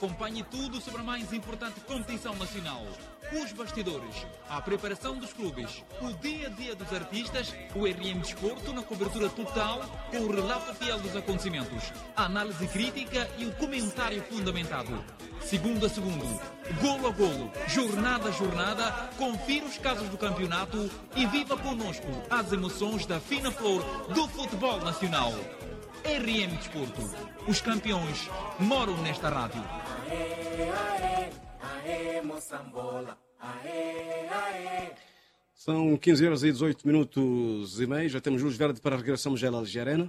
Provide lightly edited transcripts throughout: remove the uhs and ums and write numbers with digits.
Acompanhe tudo sobre a mais importante competição nacional. Os bastidores, a preparação dos clubes, o dia-a-dia dos artistas, o RM Desporto na cobertura total, com o relato fiel dos acontecimentos, a análise crítica e o comentário fundamentado. Segundo a segundo, golo a golo, jornada a jornada, confira os casos do campeonato e viva conosco as emoções da fina flor do futebol nacional. RM Desporto. Os campeões moram nesta rádio. São 15h18 e já temos luz verde para a regressão à Alger Arena.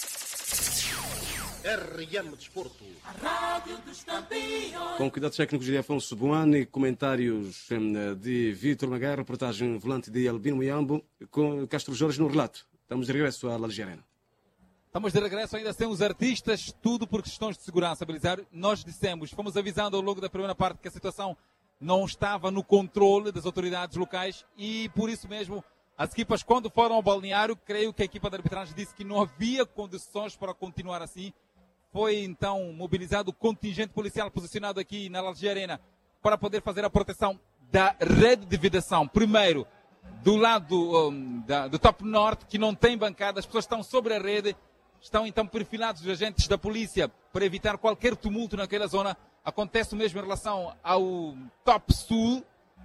RM Desporto. A rádio dos campeões. Com cuidados técnicos de Afonso Buani, comentários de Vítor Magar, reportagem volante de Albino Miambo, com Castro Jorge no relato. Estamos de regresso à Alger Arena. Estamos de regresso ainda sem os artistas, tudo por questões de segurança, Belisário. Nós dissemos, fomos avisando ao longo da primeira parte que a situação não estava no controle das autoridades locais e por isso mesmo as equipas quando foram ao balneário, creio que a equipa de arbitragem disse que não havia condições para continuar assim. Foi então mobilizado o contingente policial posicionado aqui na Alger Arena para poder fazer a proteção da rede de vedação. Primeiro, do lado do Top Norte, que não tem bancada, as pessoas estão sobre a rede. Estão então perfilados os agentes da polícia para evitar qualquer tumulto naquela zona. Acontece o mesmo em relação ao Top Sul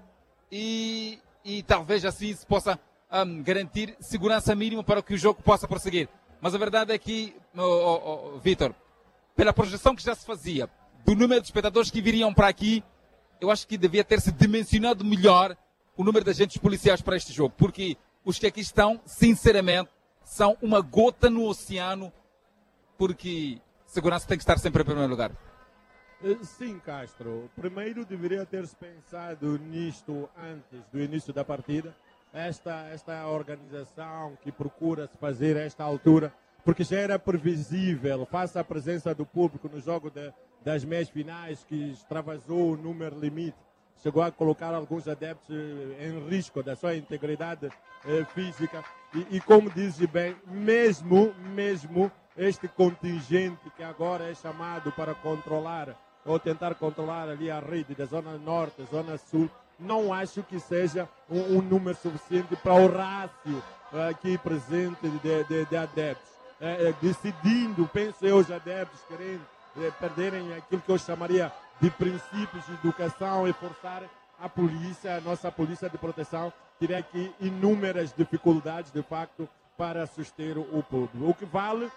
e talvez assim se possa garantir segurança mínima para que o jogo possa prosseguir. Mas a verdade é que, Vítor, pela projeção que já se fazia do número de espectadores que viriam para aqui, eu acho que devia ter-se dimensionado melhor o número de agentes policiais para este jogo, porque os que aqui estão, sinceramente, são uma gota no oceano, porque segurança tem que estar sempre em primeiro lugar. Sim, Castro. Primeiro deveria ter-se pensado nisto antes do início da partida. Esta organização que procura se fazer a esta altura, porque já era previsível, face à presença do público no jogo das meias finais, que extravasou o número limite, chegou a colocar alguns adeptos em risco da sua integridade física. E como dizes bem, mesmo este contingente que agora é chamado para controlar ou tentar controlar ali a rede da zona norte, zona sul, não acho que seja um número suficiente para o rácio aqui presente de adeptos. Decidindo, penso eu, os adeptos querendo perderem aquilo que eu chamaria de princípios de educação e forçar a polícia, a nossa polícia de proteção, teria aqui inúmeras dificuldades, de facto, para suster o público. O que vale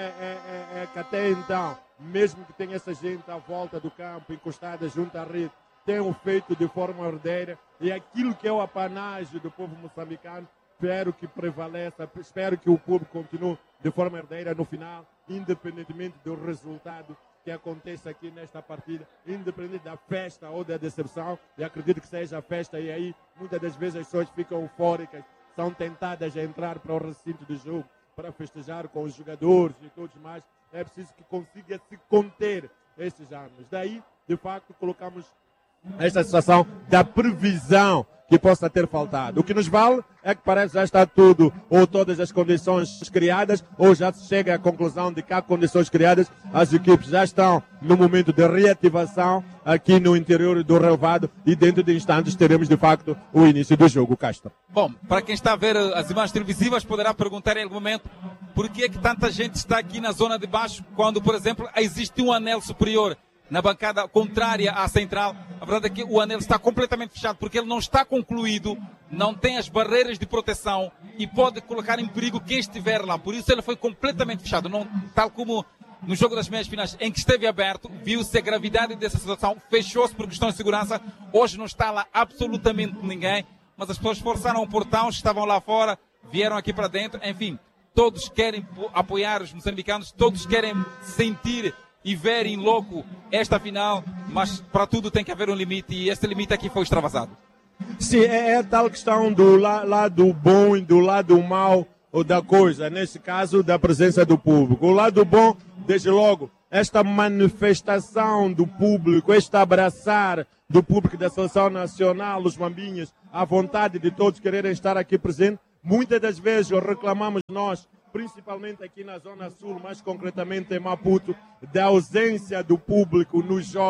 é que até então, mesmo que tenha essa gente à volta do campo, encostada junto à rede, tenham feito de forma ordeira, e aquilo que é o apanágio do povo moçambicano, espero que prevaleça, espero que o público continue de forma herdeira no final, independentemente do resultado que aconteça aqui nesta partida, independente da festa ou da decepção, e acredito que seja a festa, e aí muitas das vezes as pessoas ficam eufóricas, são tentadas a entrar para o recinto do jogo, para festejar com os jogadores e todos mais. É preciso que consiga se conter estes anos. Daí, de facto, colocamos esta situação da previsão que possa ter faltado. O que nos vale é que parece que já está tudo, ou todas as condições criadas, ou já se chega à conclusão de que há condições criadas, as equipes já estão no momento de reativação aqui no interior do relevado e dentro de instantes teremos de facto o início do jogo, Castro. Bom, para quem está a ver as imagens televisivas poderá perguntar em algum momento por que é que tanta gente está aqui na zona de baixo quando, por exemplo, existe um anel superior na bancada contrária à central. A verdade é que o anel está completamente fechado porque ele não está concluído, não tem as barreiras de proteção e pode colocar em perigo quem estiver lá. Por isso ele foi completamente fechado, não, tal como no jogo das meias finais em que esteve aberto, viu-se a gravidade dessa situação, fechou-se por questões de segurança. Hoje não está lá absolutamente ninguém, mas as pessoas forçaram o portão, estavam lá fora, vieram aqui para dentro, enfim, todos querem apoiar os moçambicanos, todos querem sentir e ver em loco esta final, mas para tudo tem que haver um limite e esse limite aqui foi extravasado. Sim, é tal questão do lado bom e do lado mau da coisa, nesse caso da presença do público. O lado bom, desde logo, esta manifestação do público, este abraçar do público da Seleção Nacional, os mambinhas, a vontade de todos quererem estar aqui presentes. Muitas das vezes reclamamos nós, principalmente aqui na Zona Sul, mais concretamente em Maputo, da ausência do público nos jogos,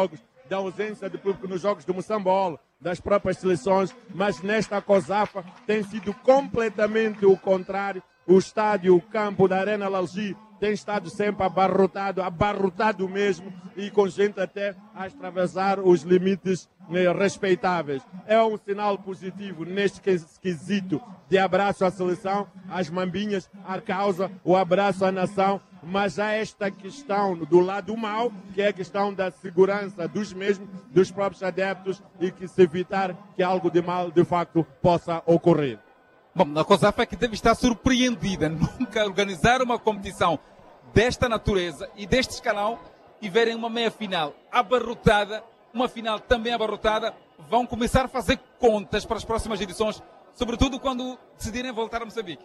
da ausência de público nos jogos do Moçambola, das próprias seleções, mas nesta COSAFA tem sido completamente o contrário. O estádio, o campo da Arena Lalgi tem estado sempre abarrotado mesmo, e com gente até a extravasar os limites respeitáveis. É um sinal positivo neste quesito de abraço à seleção, às mambinhas, à causa, o abraço à nação, mas há esta questão do lado mau, que é a questão da segurança dos mesmos, dos próprios adeptos, e que se evitar que algo de mal de facto possa ocorrer. Bom, a COSAFA é que deve estar surpreendida nunca organizar uma competição desta natureza e deste escalão e verem uma meia-final abarrotada, uma final também abarrotada. Vão começar a fazer contas para as próximas edições, sobretudo quando decidirem voltar a Moçambique.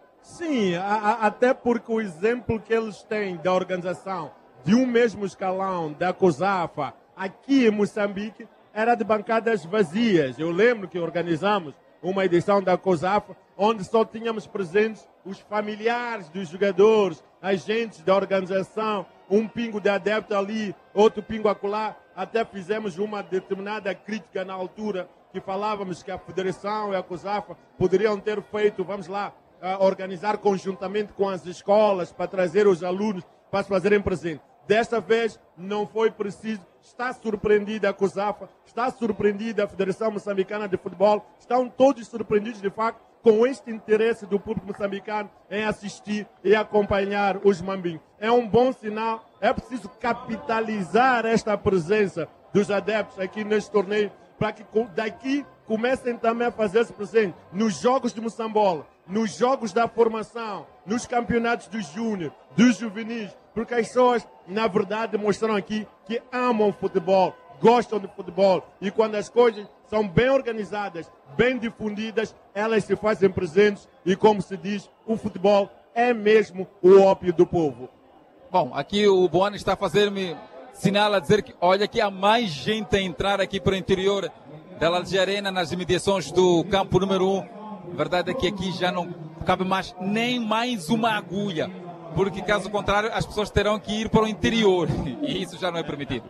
Sim, até porque o exemplo que eles têm da organização de um mesmo escalão da COSAFA aqui em Moçambique era de bancadas vazias. Eu lembro que organizamos uma edição da COSAFA onde só tínhamos presentes os familiares dos jogadores, agentes da organização, um pingo de adepto ali, outro pingo acolá. Até fizemos uma determinada crítica na altura, que falávamos que a Federação e a COSAFA poderiam ter feito, vamos lá, organizar conjuntamente com as escolas para trazer os alunos para se fazerem presente. Desta vez não foi preciso. Está surpreendida a COSAFA, está surpreendida a Federação Moçambicana de Futebol, estão todos surpreendidos de facto com este interesse do público moçambicano em assistir e acompanhar os mambinhos. É um bom sinal, é preciso capitalizar esta presença dos adeptos aqui neste torneio, para que daqui comecem também a fazer-se presente nos jogos de Moçambola, nos jogos da formação, nos campeonatos dos júnior, dos juvenis, porque as pessoas, na verdade, mostram aqui que amam futebol, gostam de futebol, e quando as coisas são bem organizadas, bem difundidas, elas se fazem presentes, e como se diz, o futebol é mesmo o ópio do povo. Bom, aqui o Boano está a fazer-me sinal a dizer que, olha, que há mais gente a entrar aqui para o interior da Lalgi Arena, nas imediações do campo número 1. A verdade é que aqui já não cabe mais nem mais uma agulha, porque caso contrário as pessoas terão que ir para o interior, e isso já não é permitido.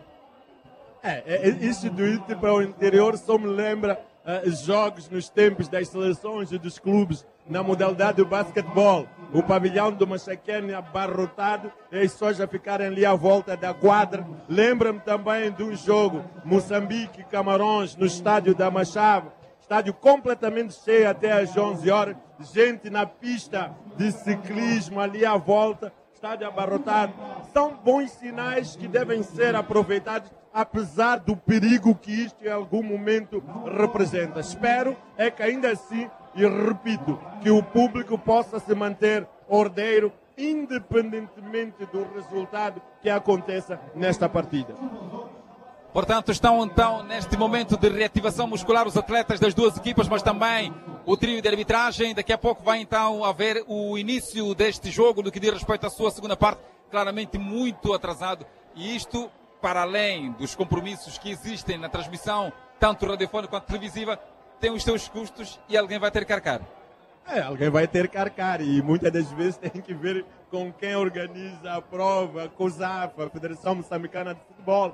Isso do ir para o interior só me lembra jogos nos tempos das seleções e dos clubes na modalidade do basquetebol. O pavilhão do Machaquene abarrotado e as pessoas já ficarem ali à volta da quadra. Lembra-me também de um jogo Moçambique e Camarões no estádio da Machava. Estádio completamente cheio até às 11 horas. Gente na pista de ciclismo ali à volta. Estádio abarrotado. São bons sinais que devem ser aproveitados, apesar do perigo que isto em algum momento representa. Espero é que ainda assim, e repito, que o público possa se manter ordeiro, independentemente do resultado que aconteça nesta partida. Portanto, estão então neste momento de reativação muscular os atletas das duas equipas, mas também o trio de arbitragem. Daqui a pouco vai então haver o início deste jogo, no que diz respeito à sua segunda parte, claramente muito atrasado. E isto, para além dos compromissos que existem na transmissão, tanto radiofónica quanto televisiva, tem os seus custos e alguém vai ter que arcar. Alguém vai ter que arcar, e muitas das vezes tem que ver com quem organiza a prova, a COSAFA, a Federação Moçambicana de Futebol,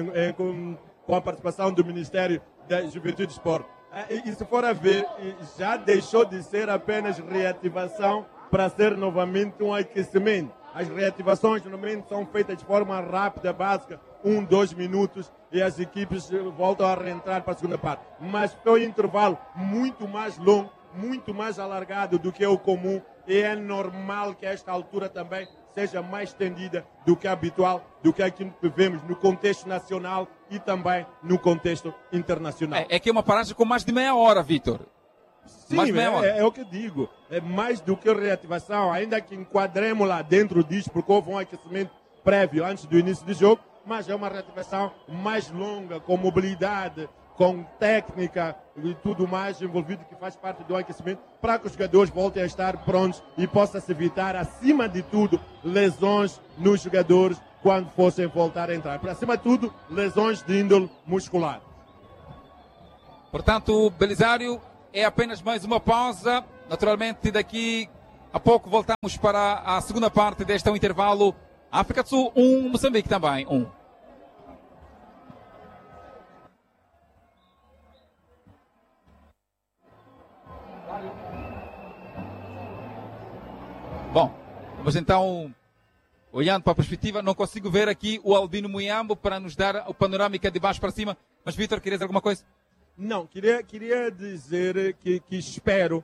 com a participação do Ministério da Juventude e Esporte. E se for a ver, já deixou de ser apenas reativação para ser novamente um aquecimento. As reativações normalmente são feitas de forma rápida, básica, 1-2 minutos, e as equipes voltam a reentrar para a segunda parte. Mas foi um intervalo muito mais longo, muito mais alargado do que o comum, e é normal que esta altura também seja mais estendida do que habitual, do que aquilo que vemos no contexto nacional e também no contexto internacional. É que é uma paragem com mais de meia hora, Vítor. Sim, é o que digo. É mais do que reativação, ainda que enquadremos lá dentro disso, porque houve um aquecimento prévio antes do início do jogo, mas é uma reativação mais longa, com mobilidade, com técnica e tudo mais envolvido, que faz parte do aquecimento, para que os jogadores voltem a estar prontos e possa-se evitar, acima de tudo, lesões nos jogadores quando fossem voltar a entrar. Para acima de tudo, lesões de índole muscular. Portanto, Belisário, é apenas mais uma pausa. Naturalmente, daqui a pouco voltamos para a segunda parte deste intervalo. África do Sul 1, Moçambique também 1. Vamos então, olhando para a perspectiva, não consigo ver aqui o Albino Muyambo para nos dar o panorâmica de baixo para cima. Mas, Vítor, querias dizer alguma coisa? Não, queria dizer que espero,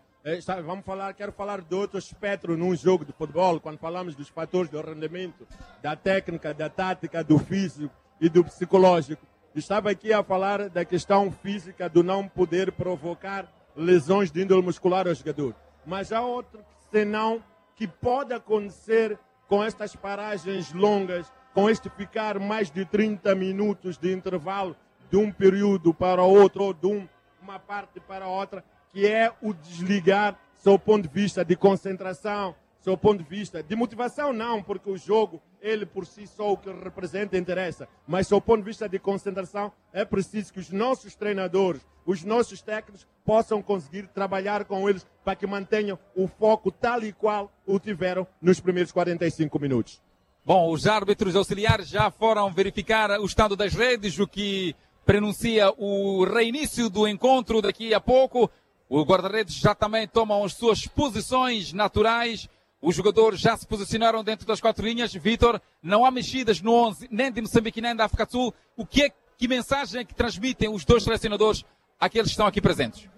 quero falar de outro espectro num jogo de futebol, quando falamos dos fatores do rendimento, da técnica, da tática, do físico e do psicológico. Estava aqui a falar da questão física, do não poder provocar lesões de índole muscular ao jogador. Mas há outro senão que pode acontecer com estas paragens longas, com este ficar mais de 30 minutos de intervalo de um período para outro, ou de uma parte para outra, que é o desligar, seu ponto de vista de concentração, seu ponto de vista de motivação, não, porque o jogo, ele por si só, o que representa, interessa, mas seu ponto de vista de concentração, é preciso que os nossos treinadores, os nossos técnicos possam conseguir trabalhar com eles para que mantenham o foco tal e qual o tiveram nos primeiros 45 minutos. Bom, os árbitros auxiliares já foram verificar o estado das redes, o que prenuncia o reinício do encontro daqui a pouco. Os guarda-redes já também tomam as suas posições naturais. Os jogadores já se posicionaram dentro das 4 linhas. Vítor, não há mexidas no 11, nem de Moçambique nem da África do Sul. Que mensagem é que transmitem os dois selecionadores àqueles que estão aqui presentes?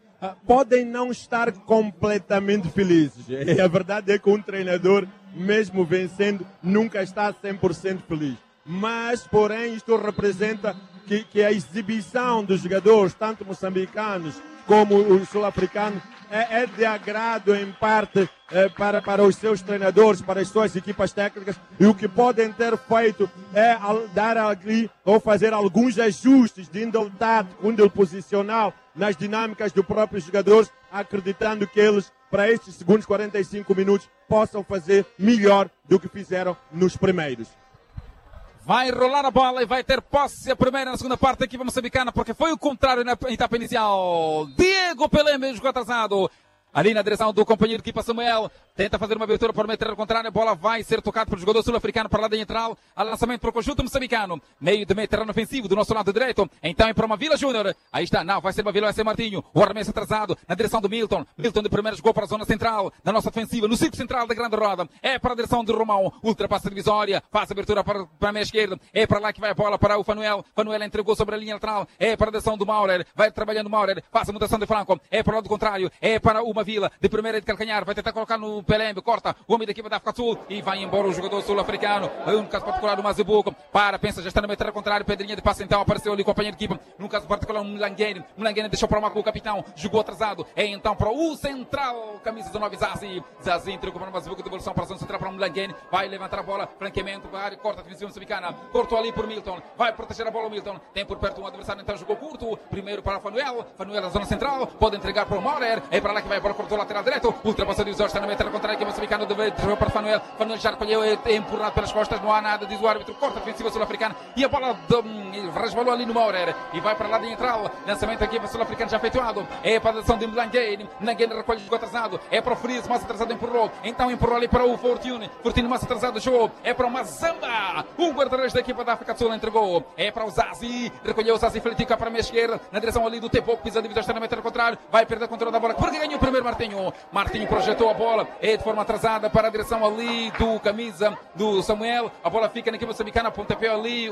Podem não estar completamente felizes. A verdade é que um treinador, mesmo vencendo, nunca está 100% feliz. Mas, porém, isto representa que a exibição dos jogadores, tanto moçambicanos como os sul-africanos, é de agrado em parte para os seus treinadores, para as suas equipas técnicas, e o que podem ter feito é dar ali ou fazer alguns ajustes de índole tático, índole posicional nas dinâmicas dos próprios jogadores, acreditando que eles, para estes segundos 45 minutos, possam fazer melhor do que fizeram nos primeiros. Vai rolar a bola e vai ter posse a primeira na segunda parte da equipa moçambicana, porque foi o contrário na etapa inicial. Diego Pelé, jogou atrasado. Ali na direção do companheiro de equipa Samuel. Tenta fazer uma abertura para meter ao contrário. A bola vai ser tocada pelo jogador sul-africano para lá da central. A lançamento para o conjunto moçambicano. Meio de meio terreno ofensivo do nosso lado direito. Então é para uma Vila Júnior. Aí está. Não, vai ser uma Vila, vai ser Martinho. O arremesso atrasado na direção do Milton. Milton de primeiro jogou para a zona central da nossa ofensiva. No círculo central da grande roda. É para a direção do Romão. Ultrapassa a divisória. Faz a abertura para a meia esquerda. É para lá que vai a bola para o Fanuel. Fanuel entregou sobre a linha lateral. É para a direção do Maurer. Vai trabalhando o Maurer. Faz a mutação de Franco. É para o lado contrário. É para uma Vila. De primeira de calcanhar. Vai tentar colocar no Pelembe. Corta. O homem da equipa da África do Sul e vai embora o jogador sul-africano. No caso particular, o Mazibuco pensa, já está na metade contrária. Pedrinha de passe então apareceu ali com o companheiro de equipa. No caso particular, o Mlanguene. Mlanguene deixou para o Marco, o capitão. Jogou atrasado. É então para o central. Camisa 19, Zazi. Zazi entregou para o Mazibuco. Devolução para a zona central para o Mlanguene. Vai levantar a bola. Franqueamento. Corta a definição moçambicana. Cortou ali por Milton. Vai proteger a bola o Milton. Tem por perto um adversário. Então jogou curto. Primeiro para o Fanuel. Fanuel na zona central. Pode entregar para o Maurer. É para lá que vai a bola. Cortou lateral direto. Ultrapassou de Zor. Está na metade contrária. Que o moçambicano deve para Fanuel. Fanuel já recolheu, é empurrado pelas costas, não há nada, diz o árbitro, corta a defensiva sul-africana e a bola resvalou ali no Maurer e vai para lá de central. Lançamento aqui para o sul-africano já efetuado. É para a direção de Mlanguene. Mlanguene recolhe, jogou atrasado. É para o Frias, mais atrasado empurrou. Então empurrou ali para o Fortune. Fortune mais atrasado, jogou. É para o Mazamba. O guarda-redes da equipa da África do Sul entregou. É para o Zazi. Recolheu o Zazi, Felitica para a meia esquerda. Na direção ali do Tepoco, pisa a divisão, está na metade contrário. Vai perder o controle da bola. Porque ganhou o primeiro Martinho. Martinho projetou a bola. É de forma atrasada para a direção ali do camisa do Samuel. A bola fica na equipe moçambicana, pontapé ali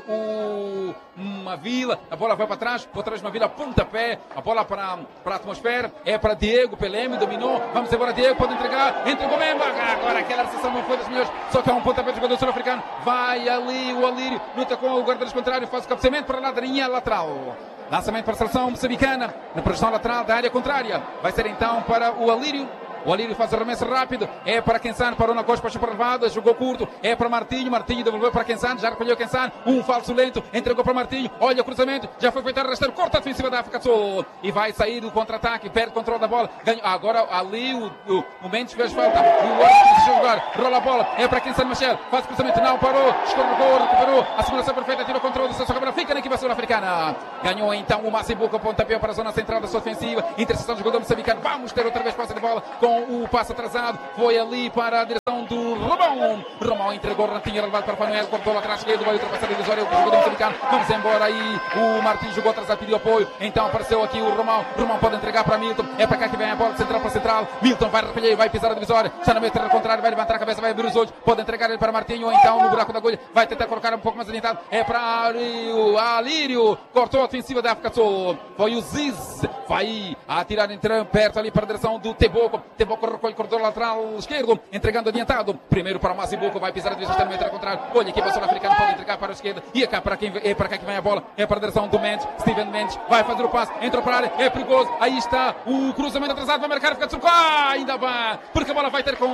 uma Vila, a bola vai para trás uma Vila, pontapé, a bola para a atmosfera, é para Diego Peleme, dominou, vamos embora Diego, pode entregar, entregou mesmo, agora aquela recepção não foi das melhores, só que há um pontapé do jogador sul-africano, vai ali o Alírio, luta com o guarda-redes contrário, faz o cabeceamento para lá da linha lateral. Lançamento para a seleção moçambicana, na projeção lateral da área contrária, vai ser então para o Alírio. O Alírio faz o arremesso rápido. É para Kensano, parou na costa, passou para levada, jogou curto. É para Martinho. Martinho devolveu para Kensano, já recolheu Kensano. Um falso lento, entregou para Martinho. Olha o cruzamento, já foi feito a rasteiro. Corta a defensiva da África do Sul. E vai sair do contra-ataque, perde o controle da bola. Ganha. Agora ali o Mendes fez falta. E o árbitro deixou jogar. Rola a bola. É para Kensano Machel. Faz o cruzamento, não parou. Escorregou, recuperou. A seguração perfeita, tirou o controle do seu câmara. Fica na equipe sul-africana. Ganhou então o Mazibuco, pontapé para a zona central da sua ofensiva. Interseção do jogador moçambicano. Vamos ter outra vez posse de bola com com o passo atrasado, foi ali para a direção do Romão. Romão entregou, tinha levado para Fanuel, cortou lá atrás esquerdo, vai ultrapassar a divisória, o jogador moçambicano. Vamos embora aí, o Martins jogou atrás, pediu apoio, então apareceu aqui o Romão. Romão pode entregar para Milton, é para cá que vem a bola de central para central. Milton vai repelhar, vai pisar a divisória, está na metade contrária, vai levantar a cabeça, vai abrir os olhos, pode entregar ele para Martinho, ou então no buraco da agulha, vai tentar colocar um pouco mais adiantado, é para Alírio, cortou a ofensiva da África do Sul, foi o Ziz, vai atirar entrando perto ali para a direção do Teboco. Teboco recolhe o corredor lateral esquerdo, entregando adiantado, primeiro para o Mazibuco, vai pisar a divisão, está na metade contrária, olha, a equipa sul-africana pode entregar para a esquerda, e é cá para quem é para cá que vem a bola, é para a direção do Mendes, Steven Mendes, vai fazer o passe, entra para a área, é perigoso, aí está o cruzamento atrasado, vai marcar a África do Sul, ainda vai, porque a bola vai ter com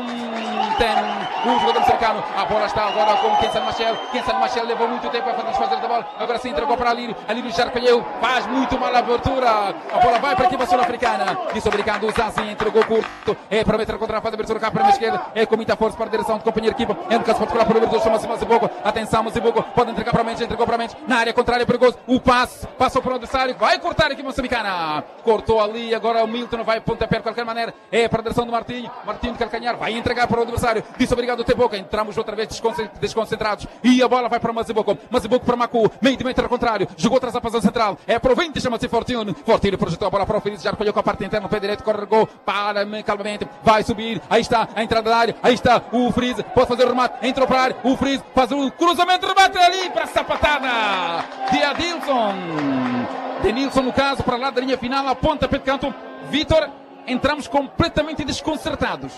o jogador cercano, a bola está agora com Kensan Machel levou muito tempo a desfazer da bola, agora sim entregou para Alírio já recolheu, faz muito mal a abertura, a bola vai para a equipa sul-africana, isso obrigado, o Zazi entregou curto, é para meter contra a fase de abertura cá para a esquerda, é com muita força para a direção do companheiro de equipa, é no caso particular para o número 2, chama-se Mazibuco, atenção Mazibuco, pode entregar para a mente, entregou para a mente, na área contrária, perigoso, o passe, passou para o adversário, vai cortar a equipa moçambicana, cortou ali, agora o Milton vai pontapé de qualquer maneira, é para a direção do Martinho de calcanhar, vai entregar para o adversário, disse obrigado Teboco, entramos outra vez desconcentrados, e a bola vai para o Mazibuco para Macu, meio de metro ao contrário, jogou atrás a fase central, é para o 20, chama-se Fortune projetou a bola para o Feliz, já recolheu com a parte interna, no pé direito, carregou, para calmamente, vai subir, aí está a entrada da área, aí está o Freeze, pode fazer o remate, entrou para a área, o Freeze faz o cruzamento, remate ali para a sapatada de Adilson, Denilson no caso, para lá da linha final, a pontapé de canto. Vítor, entramos completamente desconcertados.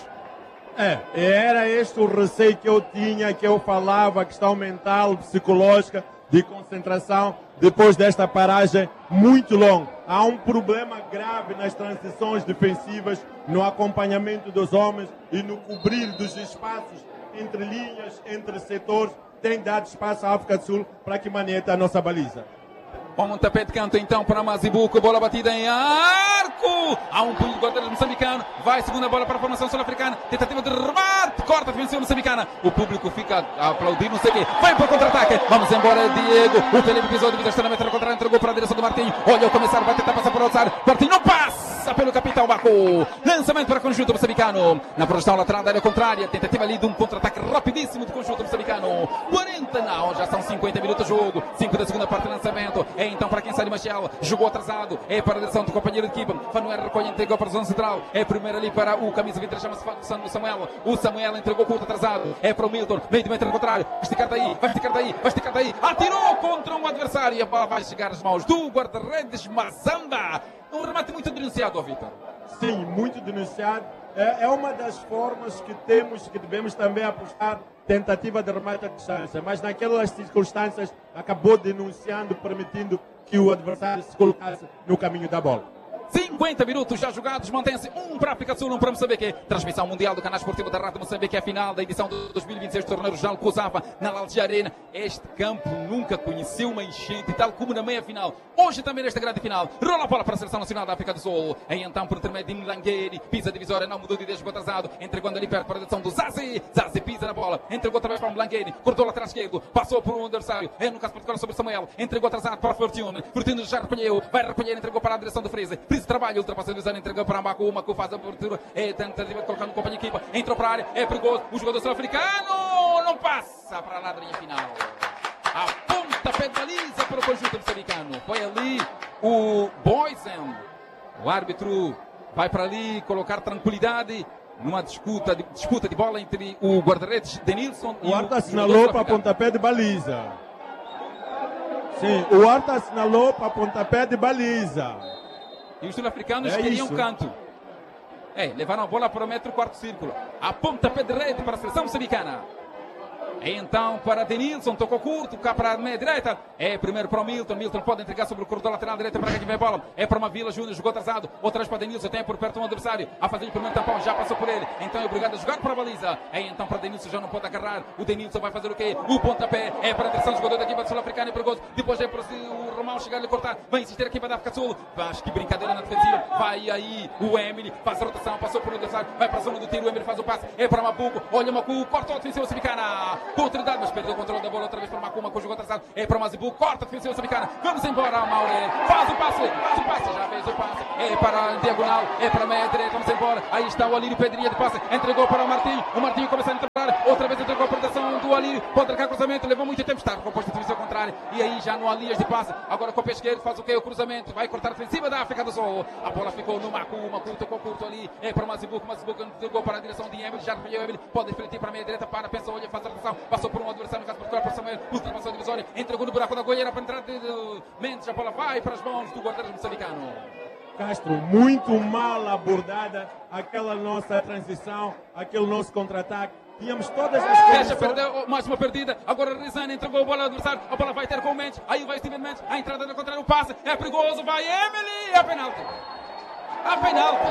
Era este o receio que eu tinha, que eu falava, a questão mental, psicológica, de concentração, depois desta paragem muito longa. Há um problema grave nas transições defensivas, no acompanhamento dos homens e no cobrir dos espaços entre linhas, entre setores. Tem dado espaço à África do Sul para que manete a nossa baliza. Pontapé de canto então para Mazibuco, bola batida em arco, há um punho de guarda-redes moçambicano, vai segunda bola para a formação sul-africana, tentativa de remate, corta a defensiva moçambicana, o público fica a aplaudir, não sei o quê, vai para o contra-ataque, vamos embora Diego, o Felipe pisou de vida, está na metade contrária, entregou para a direção do Martinho, olha o começar, vai tentar passar para o alçar, Martinho não passa pelo capitão Bacu, lançamento para o conjunto moçambicano, na projeção lateral da área contrária, tentativa ali de um contra-ataque rapidíssimo do conjunto moçambicano, 40 não, já são 50 minutos de jogo, 5 da segunda parte de lançamento, então para quem sai de Machel, jogou atrasado, é para a direção do companheiro de equipa, Fanuel recolhe, entregou para a zona central, é primeiro ali para o camisa 23, chama-se Samuel, o Samuel entregou curto atrasado, é para o Milton, meio de metro contrário, vai esticar daí, atirou contra um adversário, e a bola vai chegar às mãos do guarda-redes Mazamba, um remate muito denunciado, Vitor. Sim, muito denunciado, é uma das formas que temos, que devemos também apostar, tentativa de remate à distância, mas naquelas circunstâncias acabou denunciando, permitindo que o adversário se colocasse no caminho da bola. 50 minutos já jogados, mantém-se um para a África do Sul, um para Moçambique. Transmissão mundial do canal esportivo da Rádio Moçambique, é a final da edição de 2026 do torneio regional Cusava na Alge Arena. Este campo nunca conheceu uma enchente, tal como na meia-final. Hoje também nesta grande final. Rola a bola para a Seleção Nacional da África do Sul. Aí então, por intermédio de Mlangueri, pisa a divisória, não mudou de ideia, jogou atrasado, entregando ali perto para a direção do Zazi. Zazi pisa na bola, entregou outra vez para o Mlangueri, cortou lateral esquerdo, passou por um adversário, é no caso particular sobre Samuel, entregou atrasado para Fortune. Fortune já recolheu, vai recolher, entregou para a direção do Freeze. Freeze trabalha, ultrapassa a divisória, entregou para Macu, Macu faz a abertura, é tentativa de colocar no companheiro de equipa, entrou para a área, é perigoso, o jogador sul-africano não passa para a ladrinha final. A pontapé de baliza para o conjunto moçambicano. Foi ali o Boysen. O árbitro vai para ali colocar tranquilidade numa disputa de bola entre o guarda-redes Denilson e o árbitro assinalou para pontapé de baliza. Sim, o árbitro assinalou para pontapé de baliza. E os sul-africanos queriam canto. Levaram a bola para o metro quarto círculo. A pontapé de rede para a seleção moçambicana. Então para Denilson, tocou curto, cá para a meia direita, é primeiro para o Milton, Milton pode entregar sobre o corredor lateral direita para quem vem a bola, é para uma Vila Júnior, jogou atrasado, outra vez para Denilson, tem por perto um adversário, a fazer o primeiro tampão, já passou por ele, então é obrigado a jogar para a baliza, então para Denilson já não pode agarrar, o Denilson vai fazer o quê? O pontapé, é para a direção do jogador da equipa sul-africana, é perigoso, depois é para o Romão chegar-lhe a cortar, vai insistir a equipa da África do Sul, acho que brincadeira na defensiva, vai aí o Emily, faz a rotação, passou por o adversário, vai para a zona do tiro, o Emily faz o passe, é para Mabuco, olha o Macu, cortou a defensiva moçambicana. oportunidade, mas perdeu o controle da bola outra vez para o Macuma, com o jogo atrasado. É para o Mazibu, corta a defesa moçambicana. Vamos embora, Mauré. Faz o passe, já fez o passe. É para a diagonal, é para a meia direita. Vamos embora. Aí está o Alírio, pediria de passe. Entregou para o Martinho. O Martinho começa a entrar. Outra vez entregou a proteção do Alírio. Pode trocar cruzamento. Levou muito tempo. Está composto de divisão contrária. E aí já não há linhas de passe. Agora com o pé esquerdo faz o que? O cruzamento. Vai cortar a defensiva da África do Sul. A bola ficou no Macuma. Tocou curto ali. É para o Mazibu. O Mazibu entregou para a direção de Emily. Já arrependeu Emily. Pode refletir para a meia direita. Para, pensa, olha, faz a rotação. Passou por um adversário. No caso particular para o Samuel. Ultrapassou a divisória. Entregou no buraco da goleira para entrar de Mendes. A bola vai para as mãos do guarda-redes moçambicano. Castro, muito mal abordada aquela nossa transição, aquele nosso contra-ataque. Tínhamos todas as condições. Perdeu mais uma perdida. Agora Rizani entregou a bola ao adversário. A bola vai ter com o Mendes. Aí vai Steven Mendes. A entrada da contrária. O passe é perigoso. Vai Emily. A penalti. A penalti.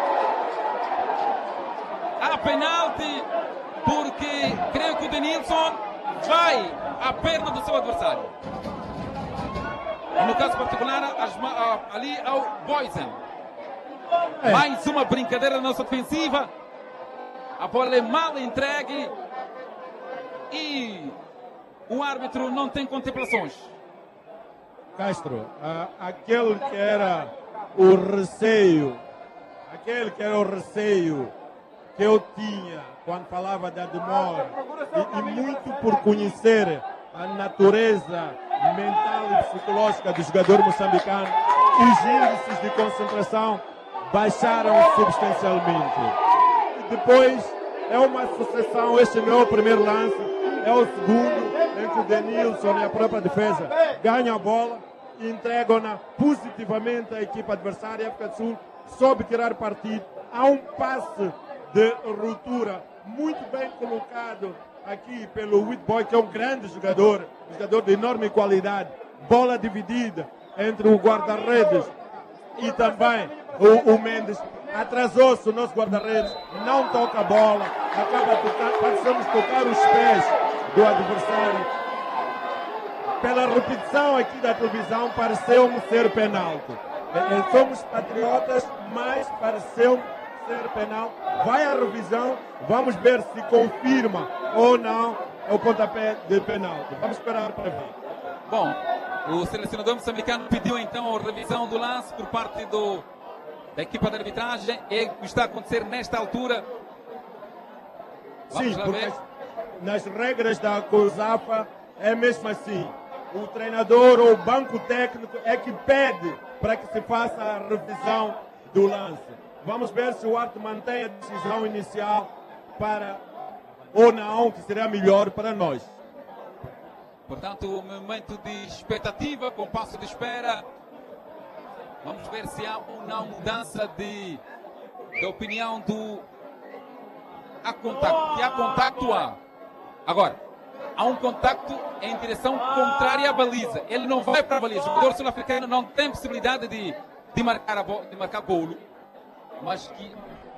A penalti. Porque creio que o Denilson vai à perna do seu adversário. No caso particular, ali ao Boysen. Mais uma brincadeira na nossa defensiva. A bola é mal entregue. E o árbitro não tem contemplações. Castro, aquele que era o receio que eu tinha quando falava da demora, e muito por conhecer a natureza mental e psicológica do jogador moçambicano, os índices de concentração baixaram substancialmente. E depois é uma sucessão, este não é o primeiro lance, é o segundo, em que o Denilson e a própria defesa ganham a bola e entregam-na positivamente à equipa adversária. A África do Sul soube tirar partido. Há um passe de ruptura muito bem colocado aqui pelo Whitboy, que é um grande jogador de enorme qualidade. Bola dividida entre o guarda-redes e também o Mendes. Atrasou-se o nosso guarda-redes, não toca a bola, passamos a tocar os pés do adversário. Pela repetição aqui da televisão, pareceu-me ser penalti. Somos patriotas, mas pareceu ser penal. Vai à revisão, vamos ver se confirma ou não o pontapé de penalti. Vamos esperar para ver. Bom, o selecionador moçambicano pediu então a revisão do lance por parte da equipa de arbitragem. É o que está a acontecer nesta altura. Vamos porque nas regras da COSAFA é mesmo assim. O treinador ou o banco técnico é que pede para que se faça a revisão do lance. Vamos ver se o árbitro mantém a decisão inicial para ou não, que será melhor para nós. Portanto, um momento de expectativa, com passo de espera. Vamos ver se há ou não mudança de opinião do... Há contacto. Se há contacto, há. Agora, há um contacto em direção contrária à baliza. Ele não vai para a baliza. O jogador sul-africano não tem possibilidade de marcar golo. Mas que...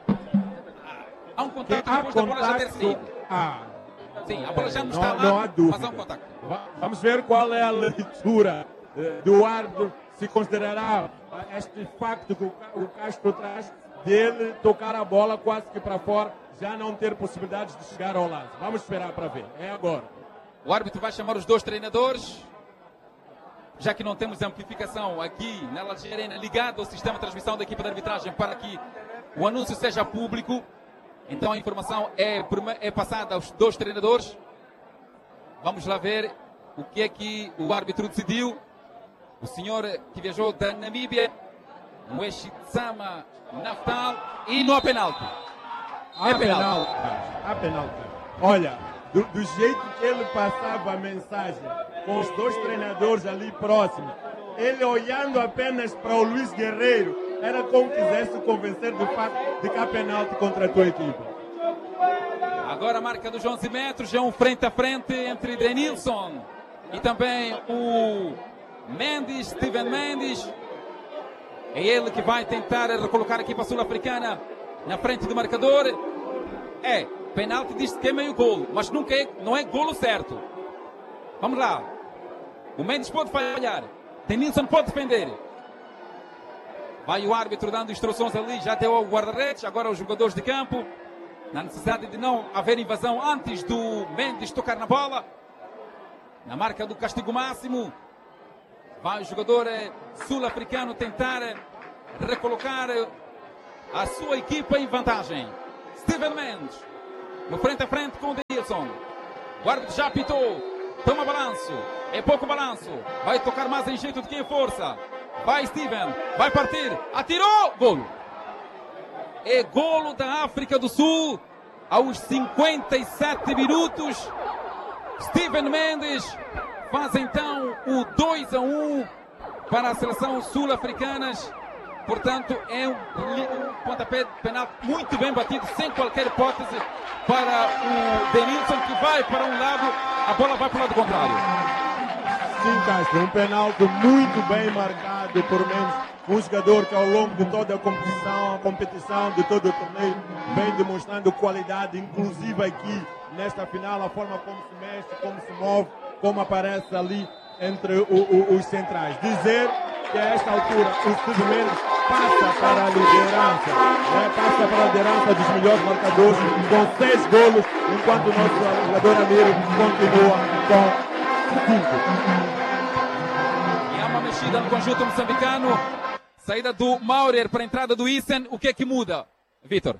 Há um contacto depois da bola já ter saído. Sim, a bola já não está lá, não há dúvida. Mas há um contacto. Vamos ver qual é a leitura do árbitro, se considerará este facto que o Castro traz dele tocar a bola quase que para fora, já não ter possibilidades de chegar ao lance. Vamos esperar para ver. É agora. O árbitro vai chamar os dois treinadores, já que não temos amplificação aqui na Algerena ligada ao sistema de transmissão da equipa de arbitragem para que o anúncio seja público. Então a informação é passada aos dois treinadores. Vamos lá ver o que é que o árbitro decidiu. O senhor que viajou da Namíbia, Mweshitsama Naftal, e não há penalti. Há penalti. Há penalti. Olha, do jeito que ele passava a mensagem com os dois treinadores ali próximos, ele olhando apenas para o Luiz Guerreiro, era como quisesse convencer do facto de que há penalti contra a tua equipe. Agora a marca dos 11 metros, já um frente a frente entre Denilson e também o Mendes, Steven Mendes. É ele que vai tentar recolocar a equipa sul-africana na frente do marcador. Penalti diz que é meio golo, mas não é golo certo. Vamos lá. O Mendes pode falhar, Denilson pode defender. Vai o árbitro dando instruções ali, já deu ao guarda-redes, agora aos jogadores de campo. na necessidade de não haver invasão antes do Mendes tocar na bola. Na marca do castigo máximo, vai o jogador sul-africano tentar recolocar a sua equipa em vantagem. Steven Mendes, no frente a frente com o Denilson. Guarda já apitou, toma balanço, é pouco balanço, vai tocar mais em jeito do que em força. Vai Steven, vai partir, atirou, golo. É golo da África do Sul aos 57 minutos. Steven Mendes faz então o 2-1 para a seleção sul-africana. Portanto, é um pontapé de penal muito bem batido, sem qualquer hipótese para o Denilson, que vai para um lado, a bola vai para o lado contrário. Sim, Castro, um penalti muito bem marcado por Mendes. Um jogador que ao longo de toda a competição, de todo o torneio, vem demonstrando qualidade, inclusive aqui nesta final, a forma como se mexe, como se move, como aparece ali entre os centrais. Dizer que a esta altura o Steven Mendes passa para a liderança, passa para a liderança dos melhores marcadores com 6 golos, enquanto o nosso jogador Amiro continua com 5. E há uma mexida no conjunto moçambicano. Saída do Maurer para a entrada do Isen. O que é que muda, Vitor?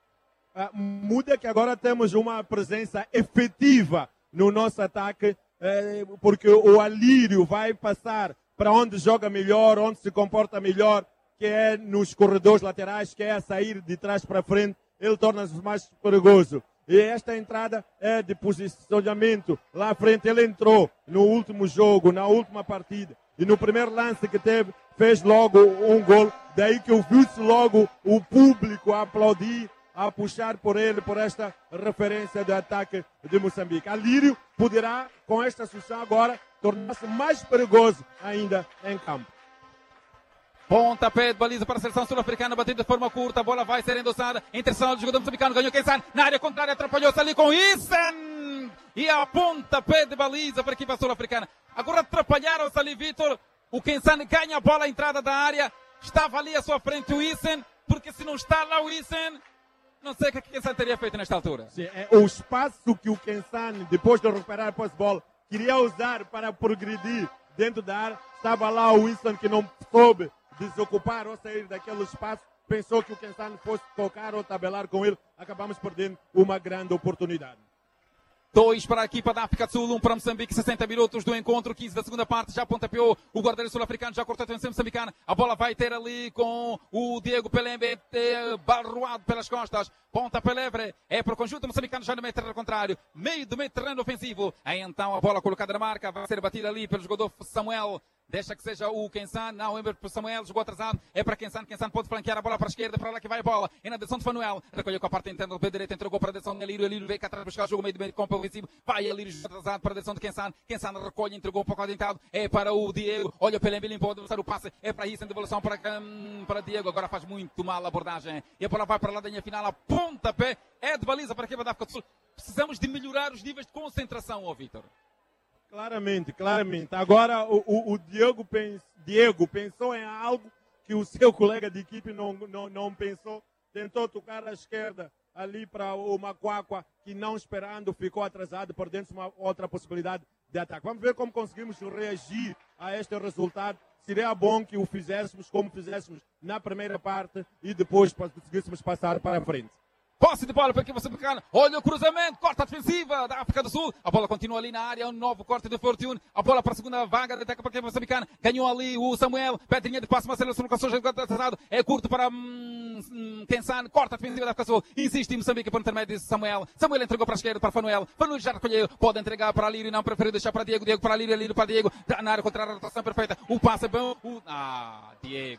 Muda que agora temos uma presença efetiva no nosso ataque, porque o Alírio vai passar para onde joga melhor, onde se comporta melhor, que é nos corredores laterais, que é a sair de trás para frente. Ele torna-se mais perigoso. E esta entrada é de posicionamento lá à frente. Ele entrou no último jogo, na última partida. E no primeiro lance que teve, fez logo um gol. Daí que eu vi-se logo o público a aplaudir, a puxar por ele, por esta referência do ataque de Moçambique. Alírio poderá, com esta solução agora, tornar-se mais perigoso ainda em campo. Pontapé de baliza para a seleção sul-africana, batida de forma curta, a bola vai ser endossada, interseção do jogador moçambicano, ganhou Kensan, na área contrária, atrapalhou-se ali com Isen, e a pontapé de baliza para a equipa sul-africana. Agora atrapalharam-se ali, Vitor, o Kensan ganha a bola à entrada da área, estava ali à sua frente o Isen, porque se não está lá o Isen, não sei o que o Kensan teria feito nesta altura. Sim, é o espaço que o Kensan, depois de recuperar a posse-bola, queria usar para progredir dentro da área, estava lá o Isen que não soube desocupar ou sair daquele espaço, pensou que o Kensan fosse tocar ou tabelar com ele, acabamos perdendo uma grande oportunidade. 2 para a equipa da África do Sul, 1 para Moçambique, 60 minutos do encontro, 15 da segunda parte, já pontapeou o guarda-redes sul-africano, já cortou a atenção moçambicana, a bola vai ter ali com o Diego Pelembe, barroado pelas costas, pontapé livre, é para o conjunto moçambicano já no meio terreno contrário, meio do meio terreno ofensivo, aí então a bola colocada na marca, vai ser batida ali pelo jogador Samuel, deixa que seja o Kensan, não, é para Samuel, jogou atrasado, é para Kensan pode flanquear a bola para a esquerda, para lá que vai a bola, é na direção de Fanuel, recolheu com a parte interna do pé direito, entregou para a direção de Alírio, Alírio veio cá atrás buscar o jogo meio do meio de campo ofensivo, vai Alírio atrasado para a direção de Kensan recolhe, entregou um pouco adiantado, é para o Diego, olha o Pelembe, limpou, adversário, o passe, é para Isen, devolução para Diego, agora faz muito mal a abordagem, e a bola vai para lá da linha final, a pontapé, é de baliza para a equipa da África do Sul, precisamos de melhorar os níveis de concentração, ó Vitor. Claramente. Agora o Diego pensou em algo que o seu colega de equipe não pensou. Tentou tocar à esquerda ali para o Macuacua, que não esperando ficou atrasado, perdendo uma outra possibilidade de ataque. Vamos ver como conseguimos reagir a este resultado. Seria bom que o fizéssemos como fizéssemos na primeira parte e depois conseguíssemos passar para a frente. Posse de bola para a equipa moçambicana. Olha o cruzamento, corta a defensiva da África do Sul. A bola continua ali na área, um novo corte de Fortune. A bola para a segunda vaga, ataque para a equipa moçambicana. Ganhou ali o Samuel, pedrinha de passe, Marcelo, colocações atrasado. É curto para Kensan, corta a defensiva da África do Sul. Insiste em Moçambique por intermédio de Samuel. Samuel entregou para a esquerda para Fanuel. Fanuel já recolheu, pode entregar para Alírio, não preferiu deixar para Diego. Diego para Alírio, Alírio para Diego. Na área contrária, a rotação perfeita. O passe é bom. Diego,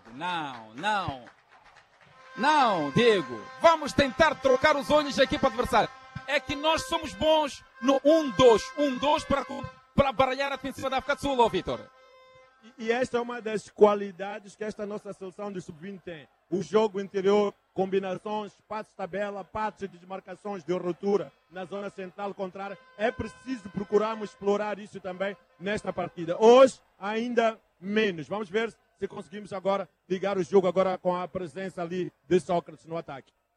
não, Diego, vamos tentar trocar os olhos da equipa adversária. É que nós somos bons no 1-2 para baralhar a defensiva da África do Sul, Vitor. E esta é uma das qualidades que esta nossa seleção de sub-20 tem. O jogo interior, combinações, passos de tabela, passos de desmarcações de ruptura na zona central contrária. É preciso procurarmos explorar isso também nesta partida. Hoje, ainda menos. Vamos ver se conseguimos agora ligar o jogo agora com a presença ali de Sócrates no ataque.